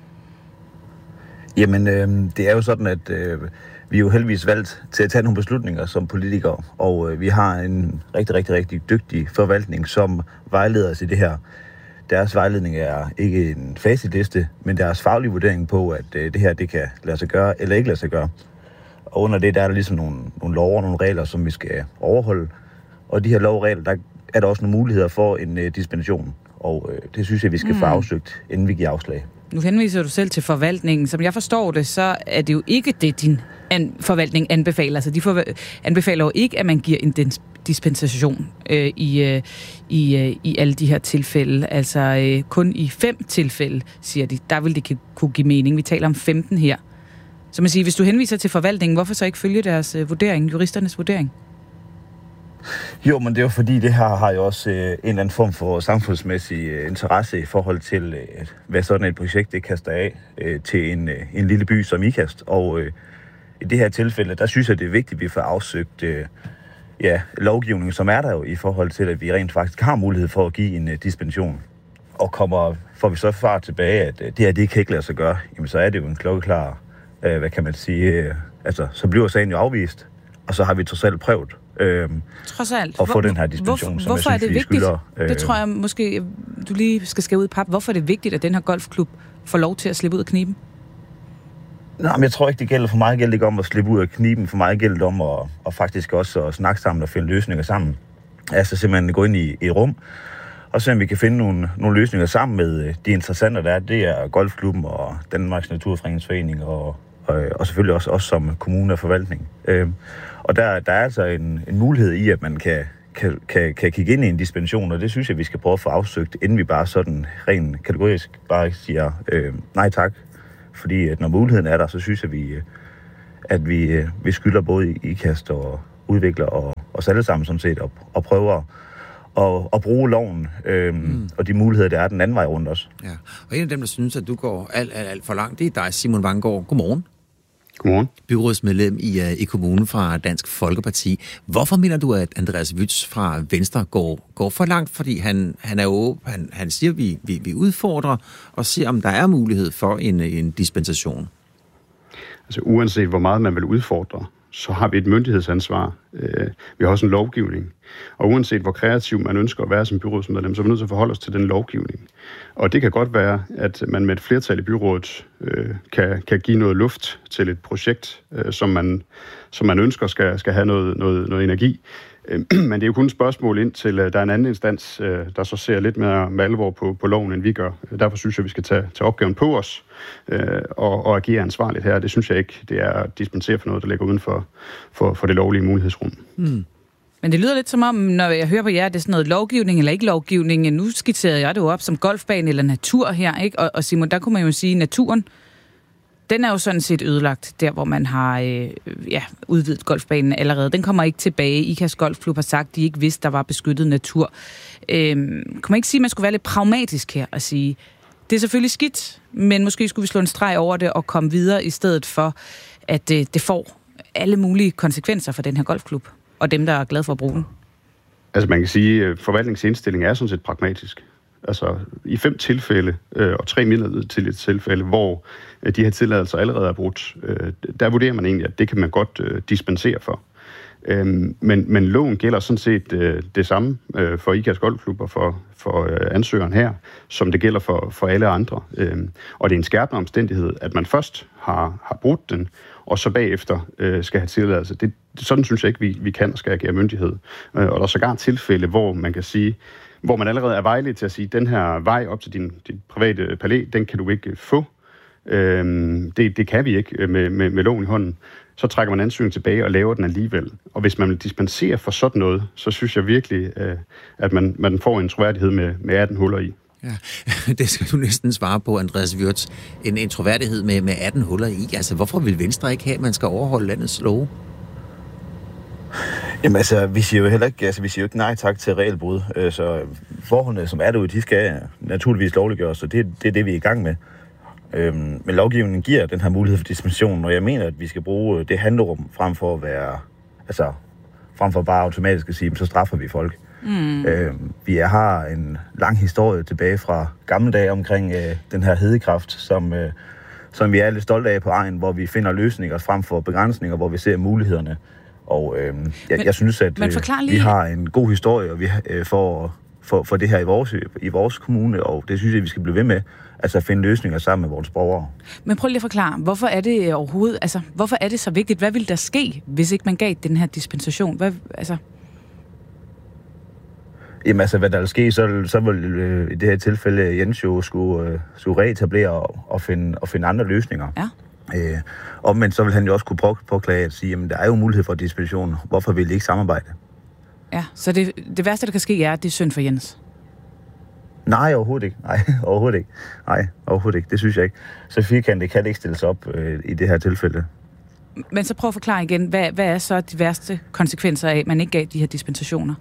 Jamen, øh, det er jo sådan, at øh, vi er jo heldigvis valgt til at tage nogle beslutninger som politikere, og øh, vi har en rigtig, rigtig, rigtig dygtig forvaltning, som vejleder os i det her. Deres vejledning er ikke en facitliste, men deres faglige vurdering på, at øh, det her det kan lade sig gøre eller ikke lade sig gøre. Og under det, der er der ligesom nogle, nogle lov og nogle regler, som vi skal overholde. Og de her lov og regler, der er der også nogle muligheder for en øh, dispensation. Og øh, det synes jeg, vi skal mm. få afsøgt, inden vi giver afslag. Nu henviser du selv til forvaltningen. Som jeg forstår det, så er det jo ikke det, din an- forvaltning anbefaler. Altså, de for- anbefaler jo ikke, at man giver en dis- dispensation øh, i, øh, i, øh, i alle de her tilfælde. Altså, øh, kun i fem tilfælde, siger de. Der vil det kunne give mening. Vi taler om femten her. Så man siger, hvis du henviser til forvaltningen, hvorfor så ikke følge deres øh, vurdering, juristernes vurdering? Jo, men det er jo fordi, det her har jo også øh, en eller anden form for samfundsmæssig øh, interesse i forhold til, øh, hvad sådan et projekt det kaster af øh, til en, øh, en lille by som Ikast. Og øh, i det her tilfælde, der synes jeg, det er vigtigt, at vi får afsøgt øh, ja, lovgivningen, som er der jo i forhold til, at vi rent faktisk har mulighed for at give en øh, dispensation. Og kommer, får vi så far tilbage, at øh, det her, det kan ikke lade sig gøre, jamen så er det jo en klokkeklar, øh, hvad kan man sige, øh, altså så bliver sagen jo afvist, og så har vi trods alt prøvet. Øhm, Trods alt. Og få Hvor, den her dispensation, hvor, som hvorfor jeg synes, er det vi vigtigt? skylder. Øh, det tror jeg måske, du lige skal skære ud i pap. Hvorfor er det vigtigt, at den her golfklub får lov til at slippe ud af kniben? Nej, men jeg tror ikke, det gælder for mig. Det gælder ikke om at slippe ud af kniben. For mig gælder det om at, at faktisk også at snakke sammen og finde løsninger sammen. Altså simpelthen gå ind i, i et rum, og se om vi kan finde nogle, nogle løsninger sammen med de interessenter, der er. Det er Golfklubben og Danmarks Naturfredningsforening og, og, og selvfølgelig også os som kommune og forvaltning. Øhm, og der, der er altså en, en mulighed i, at man kan, kan, kan, kan kigge ind i en dispensation, og det synes jeg, vi skal prøve at få afsøgt, inden vi bare sådan rent kategorisk bare siger øh, nej tak. Fordi at når muligheden er der, så synes jeg, at vi, at vi, vi skylder både I K A S T og udvikler og os alle sammen sådan set, og, og prøver at, at bruge loven øhm, mm. og de muligheder, der er den anden vej rundt også. Ja. Og en af dem, der synes, at du går alt, alt, alt for langt, det er dig, Simon Vanggaard. Godmorgen. Godmorgen. Byrådsmedlem i, uh, i kommunen fra Dansk Folkeparti. Hvorfor mener du, at Andreas Wytz fra Venstre går, går for langt? Fordi han, han er jo, han, han siger, at vi, vi, vi udfordrer og ser, om der er mulighed for en, en dispensation. Altså uanset hvor meget man vil udfordre, så har vi et myndighedsansvar. Øh, vi har også en lovgivning. Og uanset hvor kreativ man ønsker at være som byrådsmedlem, så er vi nødt til at forholde os til den lovgivning. Og det kan godt være, at man med et flertal i byrådet øh, kan, kan give noget luft til et projekt, øh, som, man, som man ønsker skal, skal have noget, noget, noget energi. Øh, men det er jo kun et spørgsmål ind til, øh, der er en anden instans, øh, der så ser lidt mere med alvor på, på loven, end vi gør. Derfor synes jeg, vi skal tage, tage opgaven på os øh, og, og agere ansvarligt her. Det synes jeg ikke, det er at dispensere for noget, der ligger uden for, for, for det lovlige mulighedsrum. Hmm. Men det lyder lidt som om, når jeg hører på jer, det er sådan noget lovgivning eller ikke lovgivning. Nu skitserede jeg det jo op som golfbane eller natur her, ikke? Og, og Simon, der kunne man jo sige, at naturen, den er jo sådan set ødelagt, der hvor man har øh, ja, udvidet golfbanen allerede. Den kommer ikke tilbage. I K A S Golfklub har sagt, at de ikke vidste, der var beskyttet natur. Øh, kunne man ikke sige, at man skulle være lidt pragmatisk her og sige, det er selvfølgelig skidt, men måske skulle vi slå en streg over det og komme videre i stedet for, at øh, det får alle mulige konsekvenser for den her golfklub og dem, der er glade for at bruge den? Altså man kan sige, at forvaltningsindstilling er sådan set pragmatisk. Altså i fem tilfælde øh, og tre midlertidige tilfælde, hvor øh, de her tilladelser allerede er brudt, øh, der vurderer man egentlig, at det kan man godt øh, dispensere for. Øhm, men, men loven gælder sådan set øh, det samme øh, for I K A S Golfklub og for, for øh, ansøgeren her, som det gælder for, for alle andre. Øhm, og det er en skærpende omstændighed, at man først har, har brudt den, og så bagefter øh, skal have tilladelse. Det, sådan synes jeg ikke, vi, vi kan og skal agere myndighed. Øh, og der er sågar tilfælde, hvor man kan sige, hvor man allerede er vejledt til at sige, den her vej op til din, din private palæ, den kan du ikke få. Øhm, det, det kan vi ikke med, med, med loven i hånden. Så trækker man ansøgningen tilbage og laver den alligevel. Og hvis man vil dispensere for sådan noget, så synes jeg virkelig, øh, at man, man får en troværdighed med, med atten huller i. Ja, det skal du næsten svare på, Andreas Wytz. En, en troværdighed med, med atten huller i. Altså, hvorfor vil Venstre ikke have, at man skal overholde landets love? Jamen altså, vi siger jo heller ikke, altså, vi siger jo ikke nej tak til regelbrud. Så forholdene, som er derude, de skal naturligvis lovliggøres, og det, det er det, vi er i gang med. Øhm, men lovgivningen giver den her mulighed for dispensation, og jeg mener, at vi skal bruge det handlerum frem for at være, altså frem for bare automatisk at sige, så straffer vi folk. Mm. Øhm, vi har en lang historie tilbage fra gamle dage omkring øh, den her hedekraft, som, øh, som vi er lidt stolte af på egen, hvor vi finder løsninger frem for begrænsninger, hvor vi ser mulighederne. Og øh, jeg, men, jeg synes, at øh, lige... vi har en god historie og vi, øh, for, for, for det her i vores, i vores kommune, og det synes jeg, vi skal blive ved med. Altså at finde løsninger sammen med vores borgere. Men prøv lige at forklare, hvorfor er det overhovedet, altså hvorfor er det så vigtigt? Hvad ville der ske, hvis ikke man gav den her dispensation? Hvad, altså... Jamen altså, hvad der vil ske, så, så vil øh, i det her tilfælde Jens jo skulle, øh, skulle reetablere og, og, finde, og finde andre løsninger. Ja. Øh, omvendt så vil han jo også kunne på, påklage at sige, jamen der er jo mulighed for dispensation. Hvorfor vil de ikke samarbejde? Ja, så det, det værste, der kan ske, er, at det er synd for Jens. Nej, overhovedet ikke. Nej, overhovedet ikke. Nej, overhovedet ikke. Det synes jeg ikke. Så firkantet kan det ikke stilles op øh, i det her tilfælde. Men så prøv at forklare igen, hvad, hvad er så de værste konsekvenser af, at man ikke gav de her dispensationer?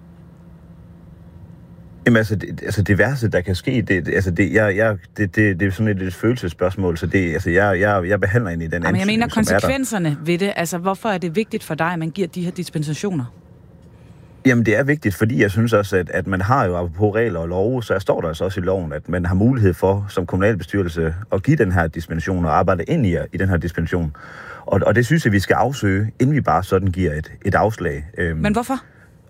Jamen altså det, altså det værste, der kan ske, det, altså det, jeg, jeg, det, det, det er sådan et, et følelsesspørgsmål, så det, altså jeg, jeg, jeg behandler ind i den ansøgning, jeg mener konsekvenserne ved det. Altså hvorfor er det vigtigt for dig, at man giver de her dispensationer? Jamen det er vigtigt, fordi jeg synes også, at, at man har jo på regler og love, så står der altså også i loven, at man har mulighed for som kommunalbestyrelse at give den her dispensation og arbejde ind i, i den her dispensation. Og, og det synes jeg, vi skal afsøge, inden vi bare sådan giver et, et afslag. Men hvorfor?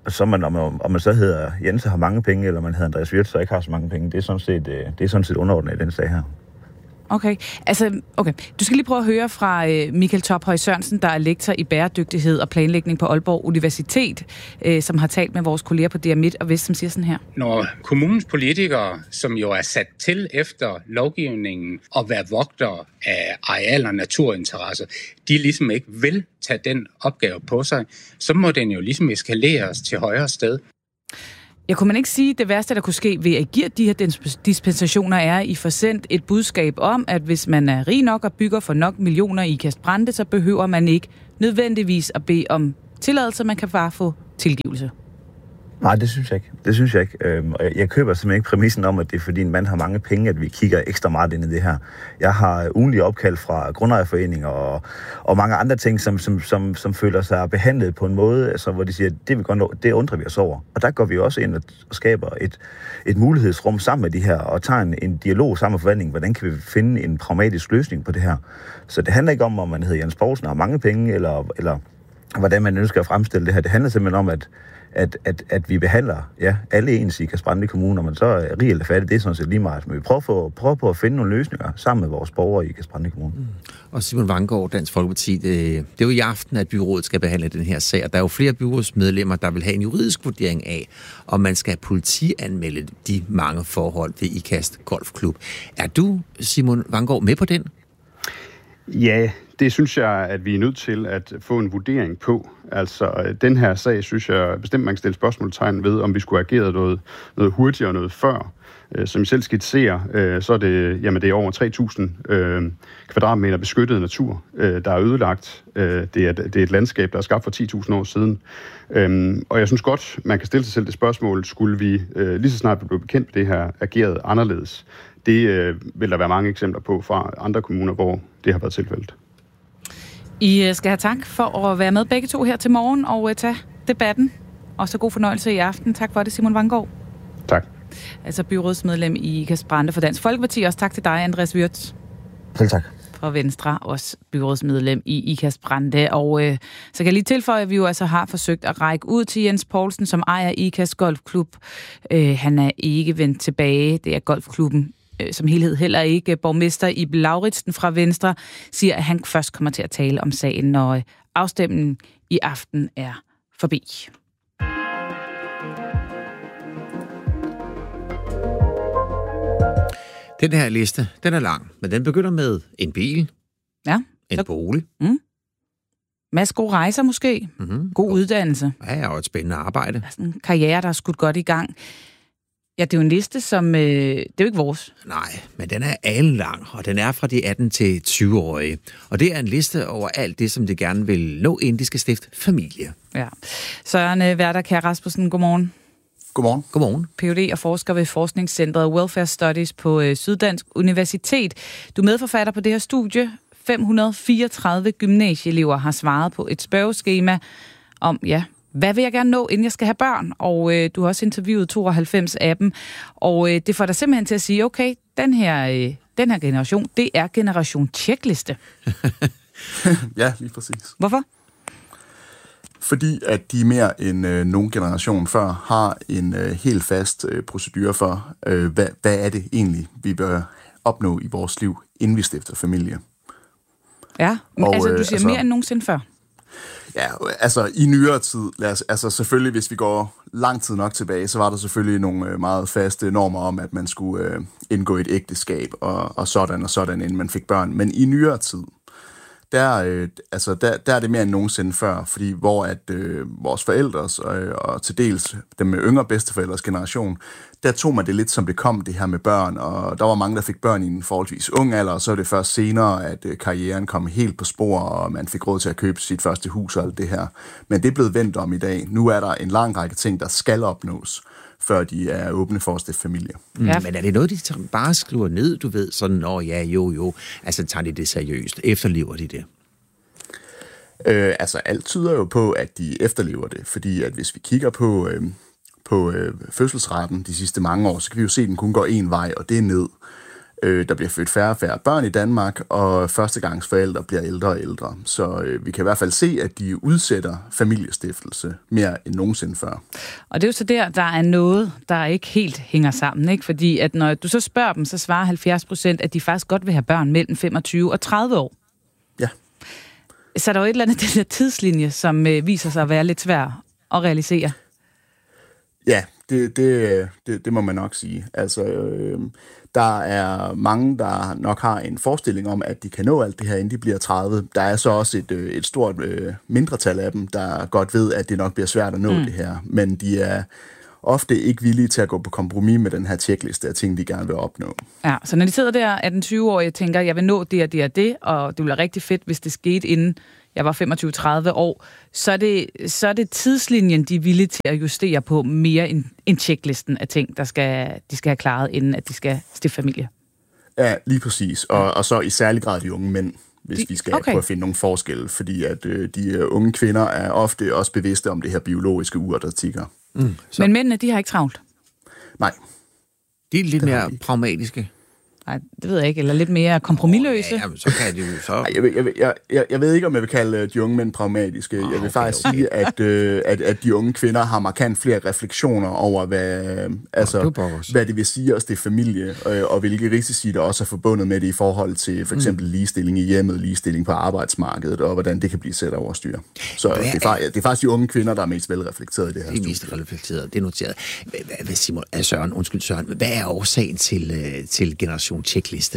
så man, om, om man så hedder Jens og har mange penge, eller man hedder Andreas Wirtz, så ikke har så mange penge, det er sådan set, det er sådan set underordnet i den sag her. Okay. Altså, okay. Du skal lige prøve at høre fra øh, Michael Tophøj Sørensen, der er lektor i bæredygtighed og planlægning på Aalborg Universitet, øh, som har talt med vores kolleger på D R Midt og Vest, som siger sådan her. Når kommunens politikere, som jo er sat til efter lovgivningen at være vogtere af areal- og naturinteresser, de ligesom ikke vil tage den opgave på sig, så må den jo ligesom eskaleres til højere sted. Jeg kunne man ikke sige, at det værste, der kunne ske ved at give de her dispensationer, er, at I får sendt et budskab om, at hvis man er rig nok og bygger for nok millioner i Ikast-Brande, så behøver man ikke nødvendigvis at bede om tilladelse, man kan bare få tilgivelse. Nej, det synes jeg ikke. Det synes jeg ikke. Øhm, og jeg, jeg køber simpelthen ikke præmissen om, at det er fordi en mand har mange penge, at vi kigger ekstra meget ind i det her. Jeg har ugenlige opkald fra grundejerforeninger og, og mange andre ting, som, som, som, som føler sig behandlet på en måde, altså, hvor de siger, at det, vi godt, det undrer vi os over. Og der går vi også ind og skaber et, et mulighedsrum sammen med de her, og tager en, en dialog sammen med forvaltningen. Hvordan kan vi finde en pragmatisk løsning på det her? Så det handler ikke om, om man hedder Jens Poulsen og har mange penge, eller, eller hvordan man ønsker at fremstille det her. Det handler simpelthen om, at At, at, at vi behandler ja, alle ens i Ikast-Brande Kommune, og man så er rig eller fattig, det er sådan set lige meget. Men vi prøver på, prøver på at finde nogle løsninger sammen med vores borgere i Ikast-Brande Kommune. Mm. Og Simon Vangaard, Dansk Folkeparti, det, det er jo i aften, at byrådet skal behandle den her sag, og der er jo flere byrådsmedlemmer, der vil have en juridisk vurdering af, om man skal politianmelde de mange forhold ved Ikast Golfklub. Er du, Simon Vangaard, med på den? Ja, det synes jeg, at vi er nødt til at få en vurdering på. Altså, den her sag, synes jeg bestemt, man kan stille spørgsmålstegn ved, om vi skulle have ageret noget, noget hurtigere og noget før. Som I selv skitserer, så er det, jamen, det er over tre tusind øh, kvadratmeter beskyttet natur, øh, der er ødelagt. Øh, det, er, det er et landskab, der er skabt for ti tusind år siden. Øh, og jeg synes godt, man kan stille sig selv det spørgsmål, skulle vi øh, lige så snart vi blev bekendt med det her, ageret anderledes? Det øh, vil der være mange eksempler på fra andre kommuner, hvor det har været tilfældet. I skal have tak for at være med begge to her til morgen og tage debatten. Og så god fornøjelse i aften. Tak for det, Simon Vangaard. Tak. Altså byrådsmedlem i Ikast-Brande for Dansk Folkeparti. Også tak til dig, Andreas Wirtz. Selv tak. Fra Venstre, også byrådsmedlem i Ikast-Brande. Og øh, så kan jeg lige tilføje, at vi jo altså har forsøgt at række ud til Jens Poulsen, som ejer Ikast Golfklub. Øh, han er ikke vendt tilbage. Det er golfklubben som helhed heller ikke. Borgmester Iben Lauritsen fra Venstre siger, at han først kommer til at tale om sagen, når afstemningen i aften er forbi. Den her liste, den er lang, men den begynder med en bil, ja, en så... bolig. Mm. Masse gode rejser måske. Mm-hmm. God uddannelse. Ja, og et spændende arbejde. Sådan en karriere, der er skudt godt i gang. Ja, det er jo en liste, som... Øh, det er jo ikke vores. Nej, men den er alenlang, og den er fra de atten til tyve-årige. Og det er en liste over alt det, som de gerne vil nå, inden de skal stifte familie. Ja. Søren Werder Kjær Rasmussen, godmorgen. Godmorgen. Godmorgen. P H D og forsker ved Forskningscentret Welfare Studies på øh, Syddansk Universitet. Du er medforfatter på det her studie. fem hundrede og fireogtredive gymnasieelever har svaret på et spørgeskema om, ja, hvad vil jeg gerne nå, inden jeg skal have børn? Og øh, du har også interviewet tooghalvfems af dem. Og øh, det får dig simpelthen til at sige, okay, den her, øh, den her generation, det er generation checkliste. Ja, lige præcis. Hvorfor? Fordi at de mere end øh, nogen generation før har en øh, helt fast øh, procedure for, øh, hvad, hvad er det egentlig, vi bør opnå i vores liv, inden vi stifter familie. Ja, og, altså du siger øh, altså, mere end nogensinde før. Ja, altså i nyere tid, lad os, altså selvfølgelig hvis vi går lang tid nok tilbage, så var der selvfølgelig nogle øh, meget faste normer om, at man skulle øh, indgå i et ægteskab og, og sådan og sådan, inden man fik børn. Men i nyere tid, der, øh, altså, der, der er det mere end nogensinde før, fordi hvor at øh, vores forældres øh, og til dels dem med yngre bedsteforældres generation, der tog man det lidt som det kom, det her med børn, og der var mange, der fik børn i en forholdsvis ung alder, og så er det først senere, at øh, karrieren kom helt på spor, og man fik råd til at købe sit første hus og alt det her. Men det er blevet vendt om i dag. Nu er der en lang række ting, der skal opnås, før de er åbne for at stifte familie. Mm, ja. Men er det noget, de bare skriver ned, du ved, sådan, åh ja, jo, jo, altså tager de det seriøst, efterlever de det? Øh, altså alt tyder jo på, at de efterlever det, fordi at hvis vi kigger på, øh, på øh, fødselsraten de sidste mange år, så kan vi jo se, at den kun går en vej, og det er ned. Øh, der bliver født færre og færre børn i Danmark, og førstegangsforældre bliver ældre og ældre. Så øh, vi kan i hvert fald se, at de udsætter familiestiftelse mere end nogensinde før. Og det er jo så der, der er noget, der ikke helt hænger sammen, ikke? Fordi at når du så spørger dem, så svarer halvfjerds procent, at de faktisk godt vil have børn mellem femogtyve og tredive år. Ja. Så er der jo et eller andet den der tidslinje, som øh, viser sig at være lidt svær at realisere. Ja, det, det, det, det må man nok sige. Altså, øh, der er mange, der nok har en forestilling om, at de kan nå alt det her, inden de bliver tredive. Der er så også et, et stort øh, mindretal af dem, der godt ved, at det nok bliver svært at nå mm. det her. Men de er ofte ikke villige til at gå på kompromis med den her checkliste af ting, de gerne vil opnå. Ja, så når de sidder der atten tyve år, jeg tænker, jeg vil nå det og det og det, og det ville være rigtig fedt, hvis det skete inden jeg var femogtyve til tredive år, så er, det, så er det tidslinjen, de er villige til at justere på mere end, end checklisten af ting, der skal, de skal have klaret, inden at de skal stifte familie. Ja, lige præcis. Og, og så i særlig grad de unge mænd, hvis de, vi skal okay. prøve at finde nogle forskelle, fordi at øh, de unge kvinder er ofte også bevidste om det her biologiske ur, der tikker. Mm. Men mændene, de har ikke travlt? Nej. De er lidt mere pragmatiske. Nej, det ved jeg ikke. Eller lidt mere kompromisløse. Oh, ja, så kan de jo så... Ej, jeg, jeg, jeg, jeg, jeg ved ikke, om jeg vil kalde de unge mænd pragmatiske. Oh, jeg vil okay, faktisk okay. sige, at, øh, at, at de unge kvinder har markant flere refleksioner over, hvad, øh, altså, oh, det hvad det vil sige at stifte familie, øh, og hvilke risici der også er forbundet med det i forhold til for eksempel mm. ligestilling i hjemmet, ligestilling på arbejdsmarkedet, og hvordan det kan blive sat over styr. Så det er, faktisk, det er faktisk de unge kvinder, der er mest velreflekteret i det her. Det er mest reflekteret, det er noteret. Hvad, Simon, Søren, undskyld Søren, hvad er årsagen til, til generation checkliste?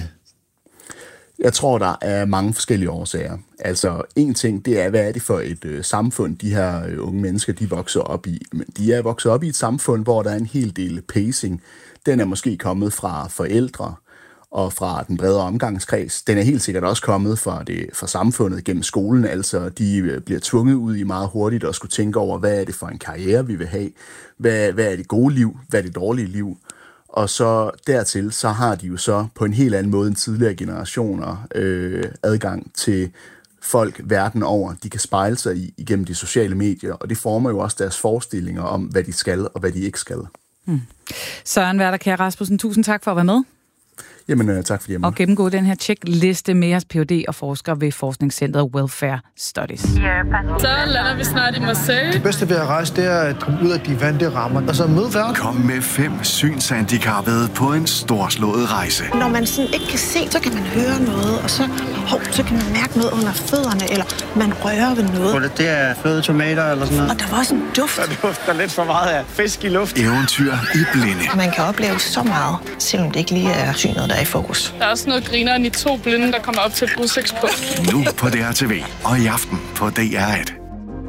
Jeg tror, der er mange forskellige årsager. Altså, en ting, det er, hvad er det for et øh, samfund, de her øh, unge mennesker, de vokser op i. Men de er vokset op i et samfund, hvor der er en hel del pacing. Den er måske kommet fra forældre og fra den bredere omgangskreds. Den er helt sikkert også kommet fra, det, fra samfundet gennem skolen. Altså, de øh, bliver tvunget ud i meget hurtigt at skulle tænke over, hvad er det for en karriere, vi vil have? Hvad, hvad er det gode liv? Hvad er det dårlige liv? Og så dertil, så har de jo så på en helt anden måde end tidligere generationer øh, adgang til folk verden over. De kan spejle sig i igennem de sociale medier, og det former jo også deres forestillinger om, hvad de skal og hvad de ikke skal. Hmm. Søren Werder Kjær Rasmussen, tusind tak for at være med. Jamen, øh, tak fordi jeg er med. Og gennemgå den her checkliste med jeres P H D og forsker ved forskningscentret Welfare Studies. Så lander vi snart i Marseille. Det bedste ved at rejse, det er at komme ud af de vante rammer, og så møde verden. Kom med fem synshandicappede på en storslået rejse. Når man sådan ikke kan se, så kan man høre noget, og så, hov, så kan man mærke noget under fødderne, eller man rører ved noget. Det er fløde tomater eller sådan noget. Og der var også en duft. Der dufter lidt for meget af fisk i luft. Eventyr i blinde. Man kan opleve så meget, selvom det ikke lige er synet, der er i fokus. Der er også noget grineren i to blinde, der kommer op til et udsigtspunkt. Nu på D R T V, og i aften på D R et.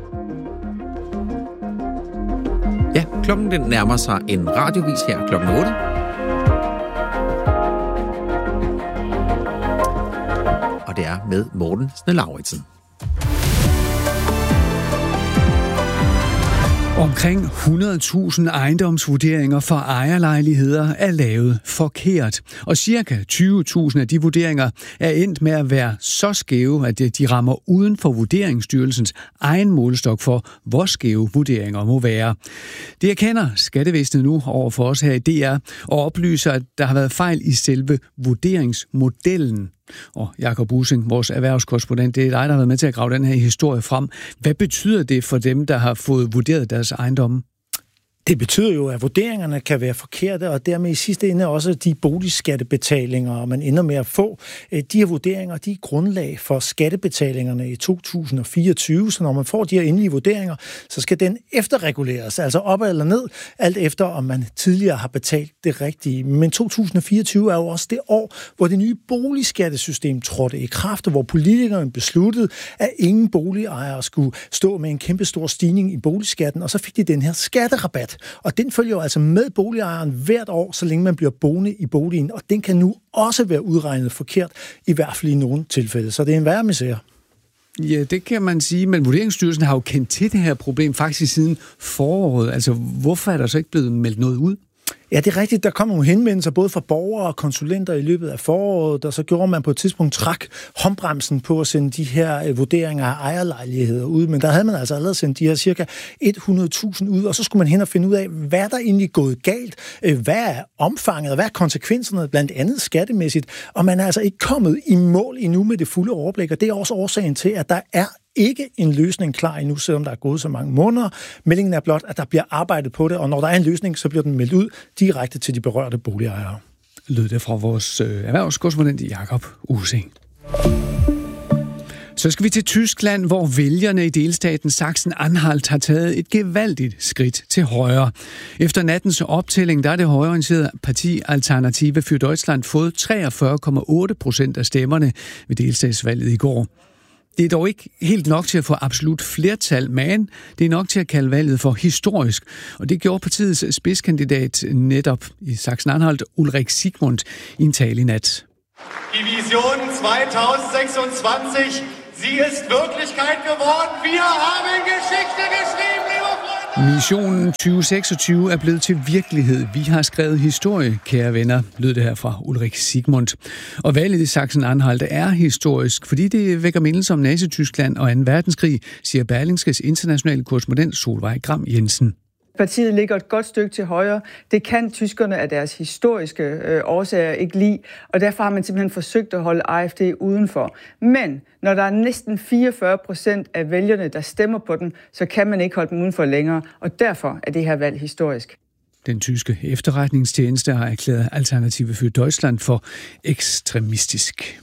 Ja, klokken den nærmer sig en radiovis her klokken otte. Og det er med Morten Snell-Lauritsen. Omkring hundrede tusind ejendomsvurderinger for ejerlejligheder er lavet forkert, og cirka tyve tusind af de vurderinger er endt med at være så skæve, at de rammer uden for Vurderingsstyrelsens egen målestok for, hvor skæve vurderinger må være. Det erkender Skattevæsenet nu over for os her i D R og oplyser, at der har været fejl i selve vurderingsmodellen. Og Jakob Bussing, vores erhvervskorrespondent, det er dig, der har været med til at grave den her historie frem. Hvad betyder det for dem, der har fået vurderet deres ejendomme? Det betyder jo, at vurderingerne kan være forkerte, og dermed i sidste ende også de boligskattebetalinger, man ender med at få. De her vurderinger, de er grundlag for skattebetalingerne i to tusind og fireogtyve, så når man får de her endelige vurderinger, så skal den efterreguleres, altså op eller ned, alt efter om man tidligere har betalt det rigtige. Men to tusind og fireogtyve er jo også det år, hvor det nye boligskattesystem trådte i kraft, og hvor politikerne besluttede, at ingen boligejere skulle stå med en kæmpe stor stigning i boligskatten, og så fik de den her skatterabat. Og den følger jo altså med boligejeren hvert år, så længe man bliver boende i boligen, og den kan nu også være udregnet forkert, i hvert fald i nogle tilfælde. Så det er en værre misære. Ja, det kan man sige, men Vurderingsstyrelsen har jo kendt til det her problem faktisk siden foråret. Altså, hvorfor er der så ikke blevet meldt noget ud? Ja, det er rigtigt. Der kom nogle henvendelser både fra borgere og konsulenter i løbet af foråret, og så gjorde man på et tidspunkt træk håndbremsen på at sende de her vurderinger af ejerlejligheder ud. Men der havde man altså allerede sendt de her cirka hundrede tusind ud, og så skulle man hen og finde ud af, hvad der egentlig gået galt, hvad er omfanget, og hvad er konsekvenserne, blandt andet skattemæssigt. Og man er altså ikke kommet i mål endnu med det fulde overblik, og det er også årsagen til, at der er ikke en løsning klar endnu, selvom der er gået så mange måneder. Meldingen er blot, at der bliver arbejdet på det, og når der er en løsning, så bliver den meldt ud direkte til de berørte boligejere. Lød det fra vores øh, erhvervskorrespondent Jakob Using. Så skal vi til Tyskland, hvor vælgerne i delstaten Sachsen-Anhalt har taget et gevaldigt skridt til højre. Efter nattens optælling, der er det højreorienterede parti Alternative für Deutschland fået treogfyrre komma otte procent af stemmerne ved delstatsvalget i går. Det er dog ikke helt nok til at få absolut flertal, men det er nok til at kalde valget for historisk. Og det gjorde partiets spidskandidat netop i Sachsen-Anhalt, Ulrich Sigmund, i en tale i nat. Die Vision zwanzig seksogtyve, sie ist Wirklichkeit geworden. Wir haben Geschichte geschrieben, liebe Freunde! Missionen tyve seksogtyve er blevet til virkelighed. Vi har skrevet historie, kære venner, lød det her fra Ulrich Sigmund. Og valget i Sachsen-Anhalt er historisk, fordi det vækker mindelser om Nazi-Tyskland og anden verdenskrig, siger Berlingskes internationale korrespondent Solveig Gram Jensen. Partiet ligger et godt stykke til højre. Det kan tyskerne af deres historiske øh, årsager ikke lide, og derfor har man simpelthen forsøgt at holde A F D udenfor. Men når der er næsten fireogfyrre procent af vælgerne, der stemmer på den, så kan man ikke holde dem udenfor længere, og derfor er det her valg historisk. Den tyske efterretningstjeneste har erklæret Alternative für Deutschland for ekstremistisk.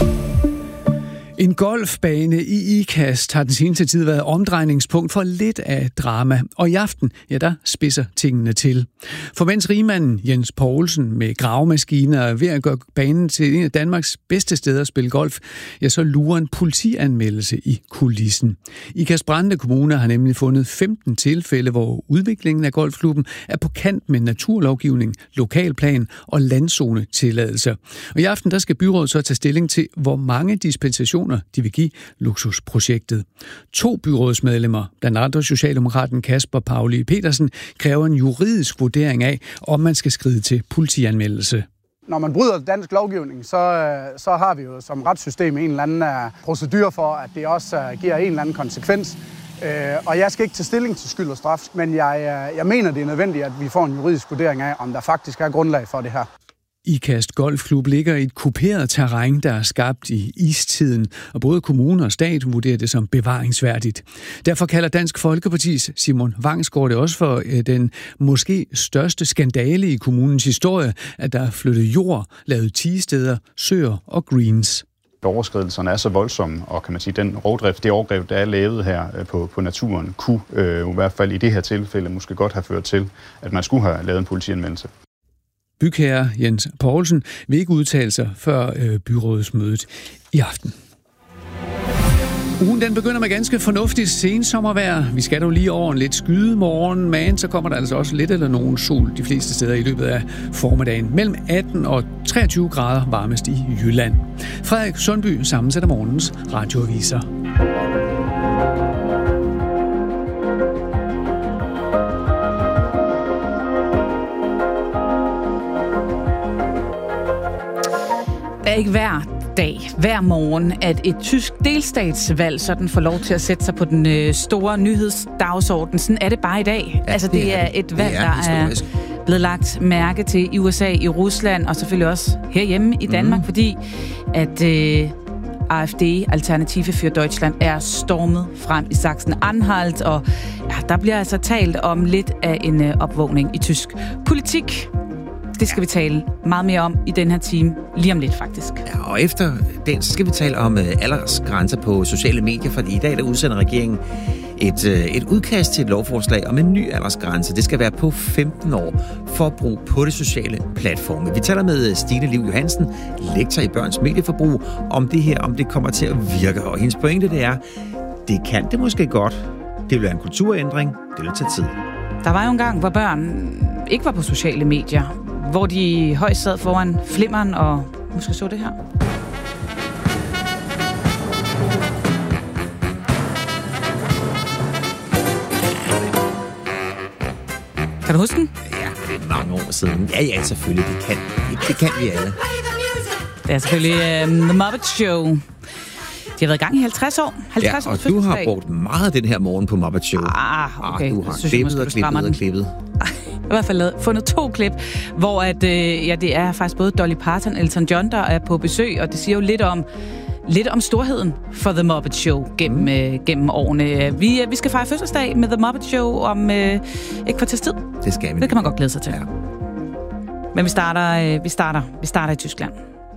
En golfbane i Ikast har den seneste tid været omdrejningspunkt for lidt af drama, og i aften, ja, der spidser tingene til. For mens rigmanden Jens Poulsen med gravemaskiner er ved at gøre banen til en af Danmarks bedste steder at spille golf, ja, så lurer en politianmeldelse i kulissen. Ikast Brande Kommune har nemlig fundet femten tilfælde, hvor udviklingen af golfklubben er på kant med naturlovgivning, lokalplan og landzonetilladelser. Og i aften, der skal byrådet så tage stilling til, hvor mange dispensationer de vil give luksusprojektet. To byrådsmedlemmer, blandt andre socialdemokraten Kasper Pauli Petersen, kræver en juridisk vurdering af, om man skal skride til politianmeldelse. Når man bryder dansk lovgivning, så, så har vi jo som retssystem en eller anden procedure for, at det også giver en eller anden konsekvens. Og jeg skal ikke tage stilling til skyld og straf, men jeg, jeg mener, det er nødvendigt, at vi får en juridisk vurdering af, om der faktisk er grundlag for det her. Ikast Golfklub ligger i et kuperet terræn, der er skabt i istiden, og både kommune og stat vurderer det som bevaringsværdigt. Derfor kalder Dansk Folkepartis Simon Vangsgaard det også for den måske største skandale i kommunens historie, at der er flyttet jord, lavet tigesteder, søer og greens. Overskridelserne er så voldsomme, og kan man sige, den rovdrift, det overgreb, der er lavet her på, på naturen, kunne øh, i hvert fald i det her tilfælde måske godt have ført til, at man skulle have lavet en politianmeldelse. Bygherre Jens Poulsen vil ikke udtale sig før øh, byrådsmødet i aften. Ugen den begynder med ganske fornuftigt sensommervejr. Vi skal dog lige over en lidt skyde morgen, men så kommer der altså også lidt eller nogen sol de fleste steder i løbet af formiddagen. Mellem atten og treogtyve grader varmest i Jylland. Frederik Sundby sammensætter morgens radioaviser. Det er ikke hver dag, hver morgen, at et tysk delstatsvalg sådan får lov til at sætte sig på den øh, store nyhedsdagsorden. Sådan er det bare i dag. Ja, altså, det, det er, er et valg, er der er blevet lagt mærke til i U S A, i Rusland og selvfølgelig også herhjemme i Danmark, mm. fordi at øh, A F D, Alternative für Deutschland, er stormet frem i Sachsen-Anhalt, og ja, der bliver altså talt om lidt af en øh, opvågning i tysk politik. Det skal vi tale meget mere om i den her time, lige om lidt faktisk. Ja, og efter den, så skal vi tale om uh, aldersgrænser på sociale medier, for i dag der udsender regeringen et, uh, et udkast til et lovforslag om en ny aldersgrænse. Det skal være på femten år for brug på det sociale platforme. Vi taler med Stine Liv Johansen, lektor i børns medieforbrug, om det her, om det kommer til at virke. Og hendes pointe, det er, det kan det måske godt. Det vil være en kulturændring. Det vil tage tid. Der var jo en gang, hvor børn ikke var på sociale medier, hvor de højst sad foran flimmeren og måske så det her. Kan du huske den? Ja, det er mange år siden. Ja, ja, selvfølgelig. Det kan, det kan vi alle. Det er selvfølgelig um, The Muppet Show. De har været i gang i halvtreds år. halvtreds ja, og års du har fødselsdag. brugt meget den her morgen på Muppet Show. Ah, okay. Ah, du har synes, klippet og klippet og klippet. Jeg har i hvert fald lavet, fundet to klip, hvor at, øh, ja, det er faktisk både Dolly Parton og Elton John, der er på besøg, og det siger jo lidt om, lidt om storheden for The Muppet Show gennem, mm. øh, gennem årene. Vi, øh, vi skal fejre fødselsdag med The Muppet Show om øh, et kvarters tid. Det skal vi. Det kan man godt glæde sig til. Ja. Men vi starter, øh, vi, starter, vi starter i Tyskland.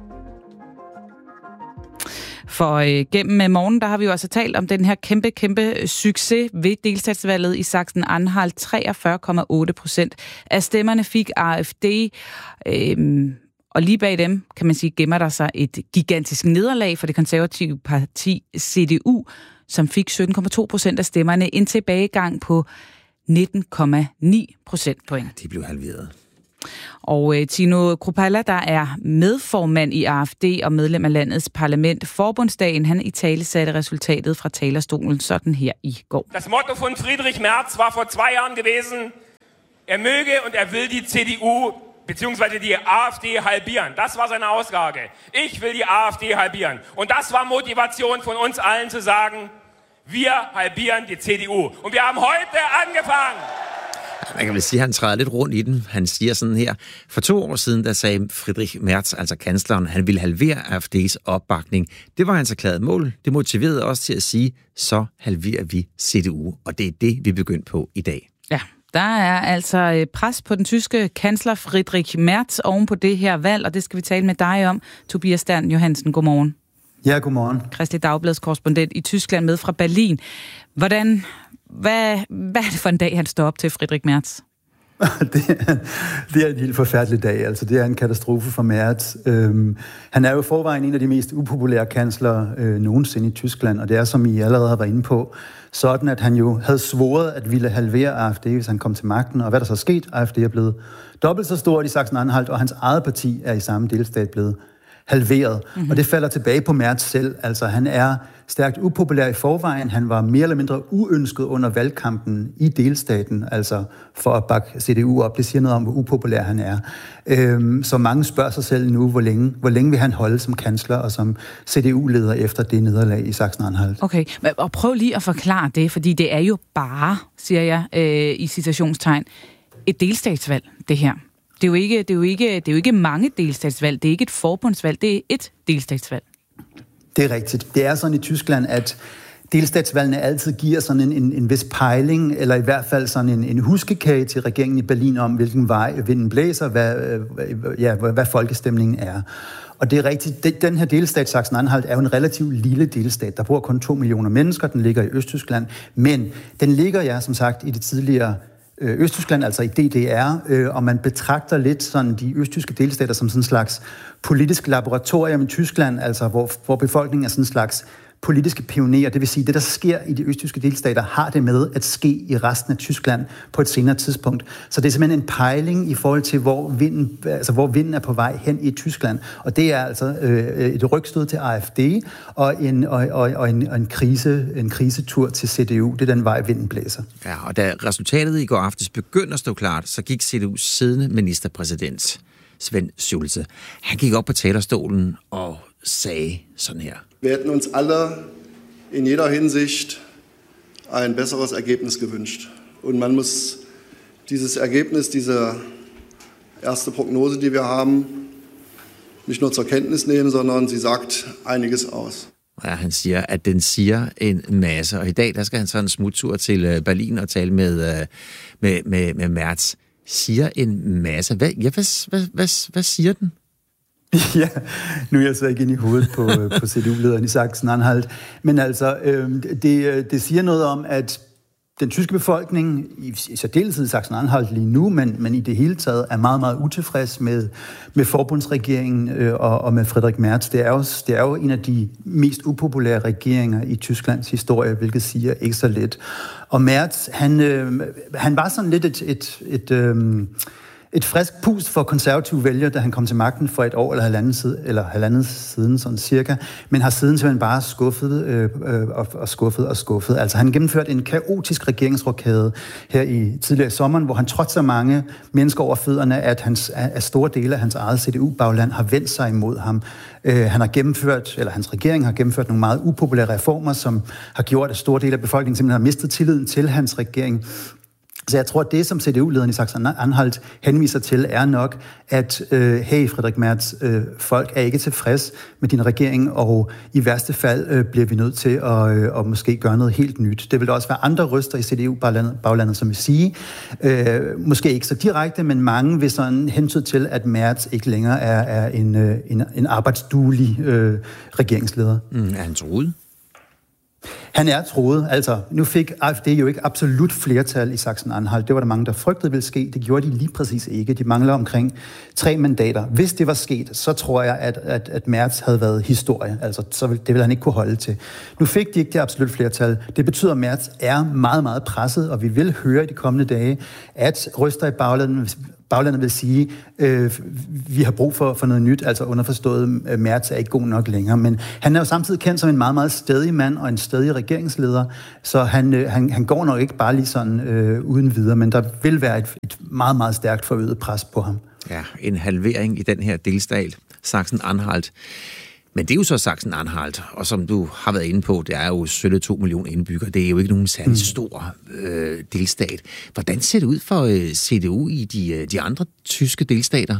For øh, gennem morgenen, der har vi jo altså talt om den her kæmpe, kæmpe succes ved delstatsvalget i Sachsen-Anhalt. treogfyrre komma otte procent af stemmerne fik A F D, øh, og lige bag dem, kan man sige, gemmer der sig et gigantisk nederlag for det konservative parti C D U, som fik sytten komma to procent af stemmerne, en tilbagegang på nitten komma ni procentpoint. De blev halveret. Og øh, Tino Kruppala, der er medformand i A F D og medlem af landets parlament, Forbundsdagen, han italesatte resultatet fra talerstolen sådan her i går. Das Motto von Friedrich Merz war vor zwei Jahren gewesen, er möge und er will die C D U beziehungsweise die A F D halbieren. Das war seine Aussage. Ich will die A F D halbieren. Und das war Motivation von uns allen zu sagen, wir halbieren die C D U. Und wir haben heute angefangen. Man kan vel sige, at han træder lidt rundt i den. Han siger sådan her. For to år siden, der sagde Friedrich Merz, altså kansleren, han ville halvere A F D's opbakning. Det var hans erklærede mål. Det motiverede os til at sige, så halverer vi C D U. Og det er det, vi begyndte på i dag. Ja, der er altså pres på den tyske kansler Friedrich Merz oven på det her valg, og det skal vi tale med dig om. Tobias Stern Johansen, godmorgen. Ja, godmorgen. Kristeligt Dagbladets korrespondent i Tyskland med fra Berlin. Hvordan... Hvad, hvad er det for en dag, han står op til, Friedrich Merz? det, er, det er en helt forfærdelig dag. Altså, det er en katastrofe for Merz. Øhm, han er jo forvejen en af de mest upopulære kansler øh, nogensinde i Tyskland, og det er, som I allerede har været inde på, sådan at han jo havde svoret at ville halvere A F D, hvis han kom til magten. Og hvad der så er sket? A F D er blevet dobbelt så stort i Sachsen-Anhalt, og hans eget parti er i samme delstat blevet halveret. Mm-hmm. Og det falder tilbage på Merz selv. Altså, han er stærkt upopulær i forvejen. Han var mere eller mindre uønsket under valgkampen i delstaten, altså for at bakke C D U op. Det siger noget om, hvor upopulær han er. Øhm, så mange spørger sig selv nu, hvor længe, hvor længe vil han holde som kansler og som C D U-leder efter det nederlag i Sachsen-Anhalt. Okay, og prøv lige at forklare det, fordi det er jo bare, siger jeg øh, i citationstegn, et delstatsvalg, det her. Det er, jo ikke, det, er jo ikke, det er jo ikke mange delstatsvalg, det er ikke et forbundsvalg, det er et delstatsvalg. Det er rigtigt. Det er sådan i Tyskland, at delstatsvalgene altid giver sådan en, en, en vis pejling, eller i hvert fald sådan en, en huskekage til regeringen i Berlin om, hvilken vej vinden blæser, hvad, ja, hvad folkestemningen er. Og det er rigtigt. Den her delstat, Sachsen-Anhalt, er jo en relativt lille delstat. Der bor kun to millioner mennesker. Den ligger i Østtyskland. Men den ligger, ja, som sagt, i det tidligere Østtyskland, altså i D D R, øh, og man betragter lidt sådan de østtyske delstater som sådan en slags politisk laboratorium i Tyskland, altså hvor, hvor befolkningen er sådan en slags politiske pionerer. Det vil sige, det der sker i de østtyske delstater, har det med at ske i resten af Tyskland på et senere tidspunkt. Så det er simpelthen en pejling i forhold til, hvor vinden, altså hvor vinden er på vej hen i Tyskland. Og det er altså øh, et rygstød til A F D og en, og, og, og en, og en, krise, en krisetur til C D U. Det er den vej, vinden blæser. Ja, og da resultatet i går aftes begyndte at stå klart, så gik C D U's siddende ministerpræsident, Sven Schulze. Han gik op på talerstolen og sagde sådan her. Wir hätten uns alle in jeder Hinsicht ein besseres Ergebnis gewünscht. Und man muss dieses Ergebnis, diese erste Prognose, die wir haben, nicht nur zur Kenntnis nehmen, sondern sie sagt einiges aus. Ja, han siger, at den siger en masse. Og i dag, der skal han så en smuttur til Berlin og tale med, med, med, med Merz. Siger en masse. Hvad, ja, hvad, hvad, hvad, hvad siger den? Ja, nu er jeg så ikke inde i hovedet på, på C D U-lederen i Sachsen-Anhalt. Men altså, øh, det, det siger noget om, at den tyske befolkning, i særdeleshed i Sachsen-Anhalt lige nu, men, men i det hele taget, er meget, meget utilfreds med, med forbundsregeringen øh, og, og med Friedrich Merz. Det er, jo, det er jo en af de mest upopulære regeringer i Tysklands historie, hvilket siger ikke så lidt. Og Merz, han, øh, han var sådan lidt et... et, et øh, et frisk pust for konservative vælgere, da han kom til magten for et år eller halvandet, side, eller halvandet siden, sådan cirka, men har siden simpelthen bare skuffet øh, øh, og, og skuffet og skuffet. Altså han gennemførte en kaotisk regeringsrokade her i tidligere i sommeren, hvor han trods så mange mennesker over fødderne, at, hans, at store dele af hans eget C D U-bagland har vendt sig imod ham. Øh, han har gennemført, eller hans regering har gennemført nogle meget upopulære reformer, som har gjort, at store dele af befolkningen simpelthen har mistet tilliden til hans regering. Så jeg tror, at det, som C D U-lederen i Sachsen-Anhalt henviser til, er nok, at øh, hey, Friedrich Merz, øh, folk er ikke tilfreds med din regering, og i værste fald øh, bliver vi nødt til at, øh, at måske gøre noget helt nyt. Det vil der også være andre røster i C D U-baglandet, som vil sige, øh, måske ikke så direkte, men mange vil sådan hensyn til, at Merz ikke længere er, er en, øh, en, en arbejdsduelig øh, regeringsleder. Mm, er han truet? Han er troet. Altså, nu fik A F D jo ikke absolut flertal i Sachsen-Anhalt. Det var der mange, der frygtede ville ske. Det gjorde de lige præcis ikke. De mangler omkring tre mandater. Hvis det var sket, så tror jeg, at, at, at Merz havde været historie. Altså, så vil, det ville han ikke kunne holde til. Nu fik de ikke det absolut flertal. Det betyder, at Merz er meget, meget presset, og vi vil høre i de kommende dage, at røster i baglandet Baglandet vil sige, øh, vi har brug for, for noget nyt, altså underforstået, øh, Merz er ikke god nok længere. Men han er jo samtidig kendt som en meget, meget stædig mand og en stædig regeringsleder, så han, øh, han, han går nok ikke bare lige sådan øh, uden videre, men der vil være et, et meget, meget stærkt forøget pres på ham. Ja, en halvering i den her delstat, Sachsen-Anhalt. Men det er jo så Sachsen-Anhalt, og som du har været inde på, det er jo sølle to millioner indbyggere. Det er jo ikke nogen særlig stor øh, delstat. Hvordan ser det ud for øh, C D U i de, de andre tyske delstater?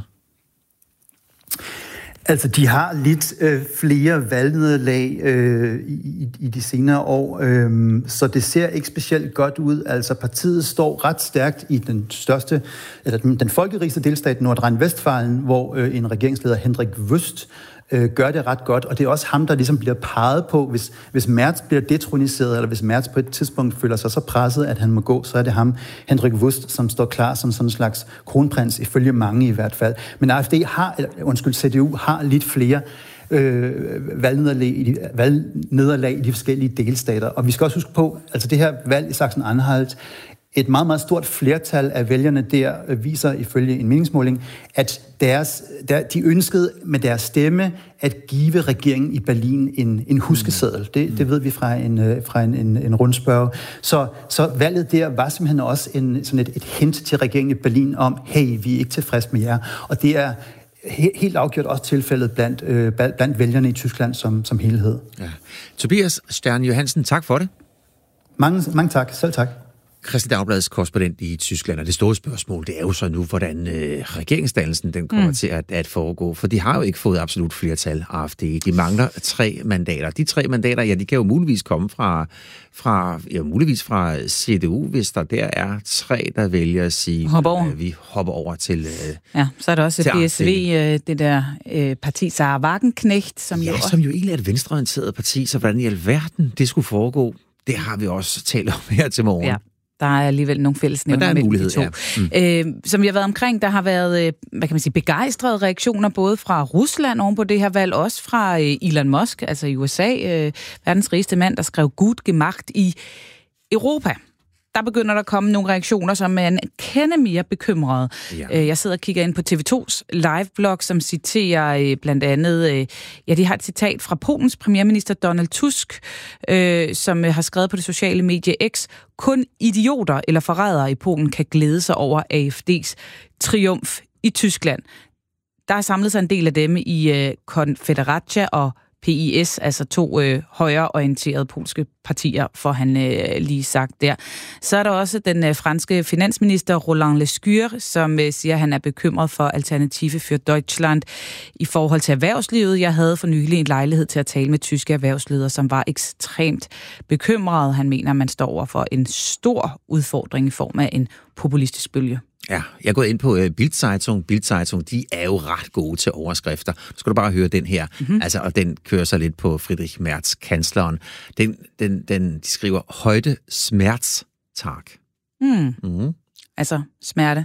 Altså, de har lidt øh, flere valgnederlag øh, i, i de senere år, øh, så det ser ikke specielt godt ud. Altså, partiet står ret stærkt i den største, eller den, den folkerigste delstat, Nordrhein-Westfalen, hvor øh, en regeringsleder, Hendrik Wüst, øh, gør det ret godt, og det er også ham, der ligesom bliver peget på, hvis, hvis Merz bliver detroniseret, eller hvis Merz på et tidspunkt føler sig så presset, at han må gå, så er det ham, Hendrik Wüst, som står klar som sådan en slags kronprins, ifølge mange i hvert fald. Men A F D har, eller, undskyld, C D U har lidt flere øh, valgnederlag, i de, valgnederlag i de forskellige delstater, og vi skal også huske på, altså det her valg i Sachsen-Anhalt, et meget, meget stort flertal af vælgerne der viser ifølge en meningsmåling, at deres, der, de ønskede med deres stemme at give regeringen i Berlin en, en huskeseddel. Det, det ved vi fra en, fra en, en, en rundspørge. Så, så valget der var simpelthen også en, sådan et, et hint til regeringen i Berlin om, hey, vi er ikke tilfreds med jer. Og det er he, helt afgjort også tilfældet blandt, øh, blandt vælgerne i Tyskland som, som helhed. Ja. Tobias Stern Johansen, tak for det. Mange, mange tak. Selv tak. Kristeligt Dagbladets korrespondent i Tyskland, og det store spørgsmål, det er jo så nu, hvordan øh, regeringsdannelsen den kommer mm. til at, at foregå, for de har jo ikke fået absolut flertal A F D. De mangler tre mandater. De tre mandater, ja, de kan jo muligvis komme fra, fra ja, muligvis fra C D U, hvis der der er tre, der vælger at sige, øh, vi hopper over til øh, ja, så er der også B S V, øh, det der øh, parti Sarah Wagenknecht, som ja, jo... som jo egentlig er et venstreorienteret parti, så hvordan i alverden det skulle foregå, det har vi også talt om her til morgen. Ja. Der er alligevel nogle fællesnævner mellem de to. Ja. Mm. Øh, som vi har været omkring, der har været, øh, hvad kan man sige, begejstrede reaktioner, både fra Rusland oven på det her valg, også fra øh, Elon Musk, altså i U S A, øh, verdens rigeste mand, der skrev gut gemacht i Europa. Der begynder der at komme nogle reaktioner, som er en kende mere bekymrede. Ja. Jeg sidder og kigger ind på T V to's live-blog, som citerer blandt andet, ja, de har et citat fra Polens premierminister Donald Tusk, øh, som har skrevet på det sociale medie X, kun idioter eller forrædere i Polen kan glæde sig over A F D's triumf i Tyskland. Der er samlet sig en del af dem i øh, Konfederacja og P I S, altså to øh, højreorienterede polske partier, får han øh, lige sagt der. Så er der også den øh, franske finansminister Roland Lescure, som øh, siger, at han er bekymret for Alternative für Deutschland i forhold til erhvervslivet. Jeg havde for nylig en lejlighed til at tale med tyske erhvervsledere, som var ekstremt bekymrede. Han mener, at man står over for en stor udfordring i form af en populistisk bølge. Ja, jeg er gået ind på uh, Bild-Zeitung. Bild-Zeitung, de er jo ret gode til overskrifter. Nu skal du bare høre den her. Mm-hmm. Altså, og den kører sig lidt på Friedrich Merz, kansleren. Den, den, den, de skriver, højde Schmerztag. Mm. Mm-hmm. Altså, smerte.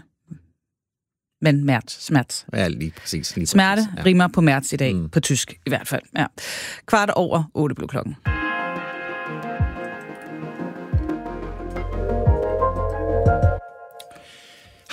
Men Merz, Schmerz. Ja, lige præcis. Lige smerte præcis, ja. Rimer på Merz i dag, mm. på tysk i hvert fald. Ja. Kvart over otte blev klokken.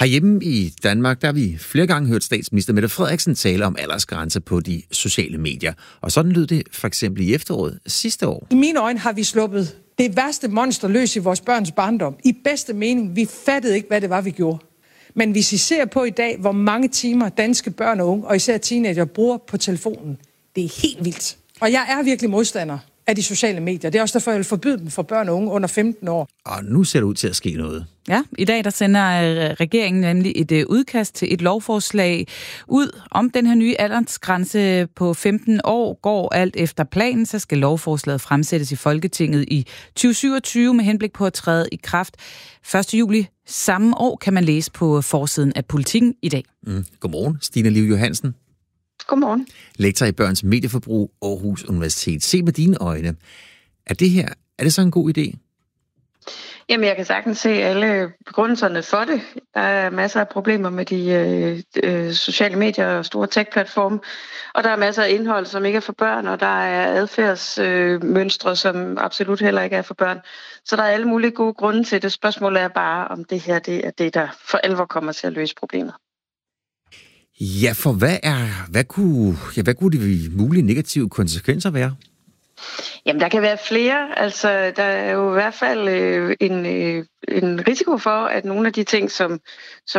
Herhjemme i Danmark, der har vi flere gange hørt statsminister Mette Frederiksen tale om aldersgrænser på de sociale medier. Og sådan lød det for eksempel i efteråret sidste år. I mine øjne har vi sluppet det værste monster løs i vores børns barndom. I bedste mening, vi fattede ikke, hvad det var, vi gjorde. Men hvis I ser på i dag, hvor mange timer danske børn og unge, og især teenager, bruger på telefonen, det er helt vildt. Og jeg er virkelig modstander af de sociale medier. Det er også derfor, jeg vil forbyde dem for børn og unge under femten år. Og nu ser det ud til at ske noget. Ja, i dag der sender regeringen nemlig et udkast til et lovforslag ud om den her nye aldersgrænse på femten år. Går alt efter planen, så skal lovforslaget fremsættes i Folketinget i tyve syvogtyve med henblik på at træde i kraft første juli samme år, kan man læse på forsiden af Politikken i dag. Mm. Godmorgen, Stine Liv Johansen. Godmorgen. Lektor i børns medieforbrug, Aarhus Universitet. Se med dine øjne. Er det her, er det så en god idé? Jamen, jeg kan sagtens se alle begrundelserne for det. Der er masser af problemer med de øh, sociale medier og store tech-platforme, og der er masser af indhold, som ikke er for børn, og der er adfærdsmønstre, øh, som absolut heller ikke er for børn. Så der er alle mulige gode grunde til det. Spørgsmålet er bare, om det her det er det, der for alvor kommer til at løse problemet. Ja, for hvad er, hvad kunne, ja, hvad kunne de mulige negative konsekvenser være? Jamen, der kan være flere. Altså, der er jo i hvert fald øh, en, øh, en risiko for, at nogle af de ting, som, som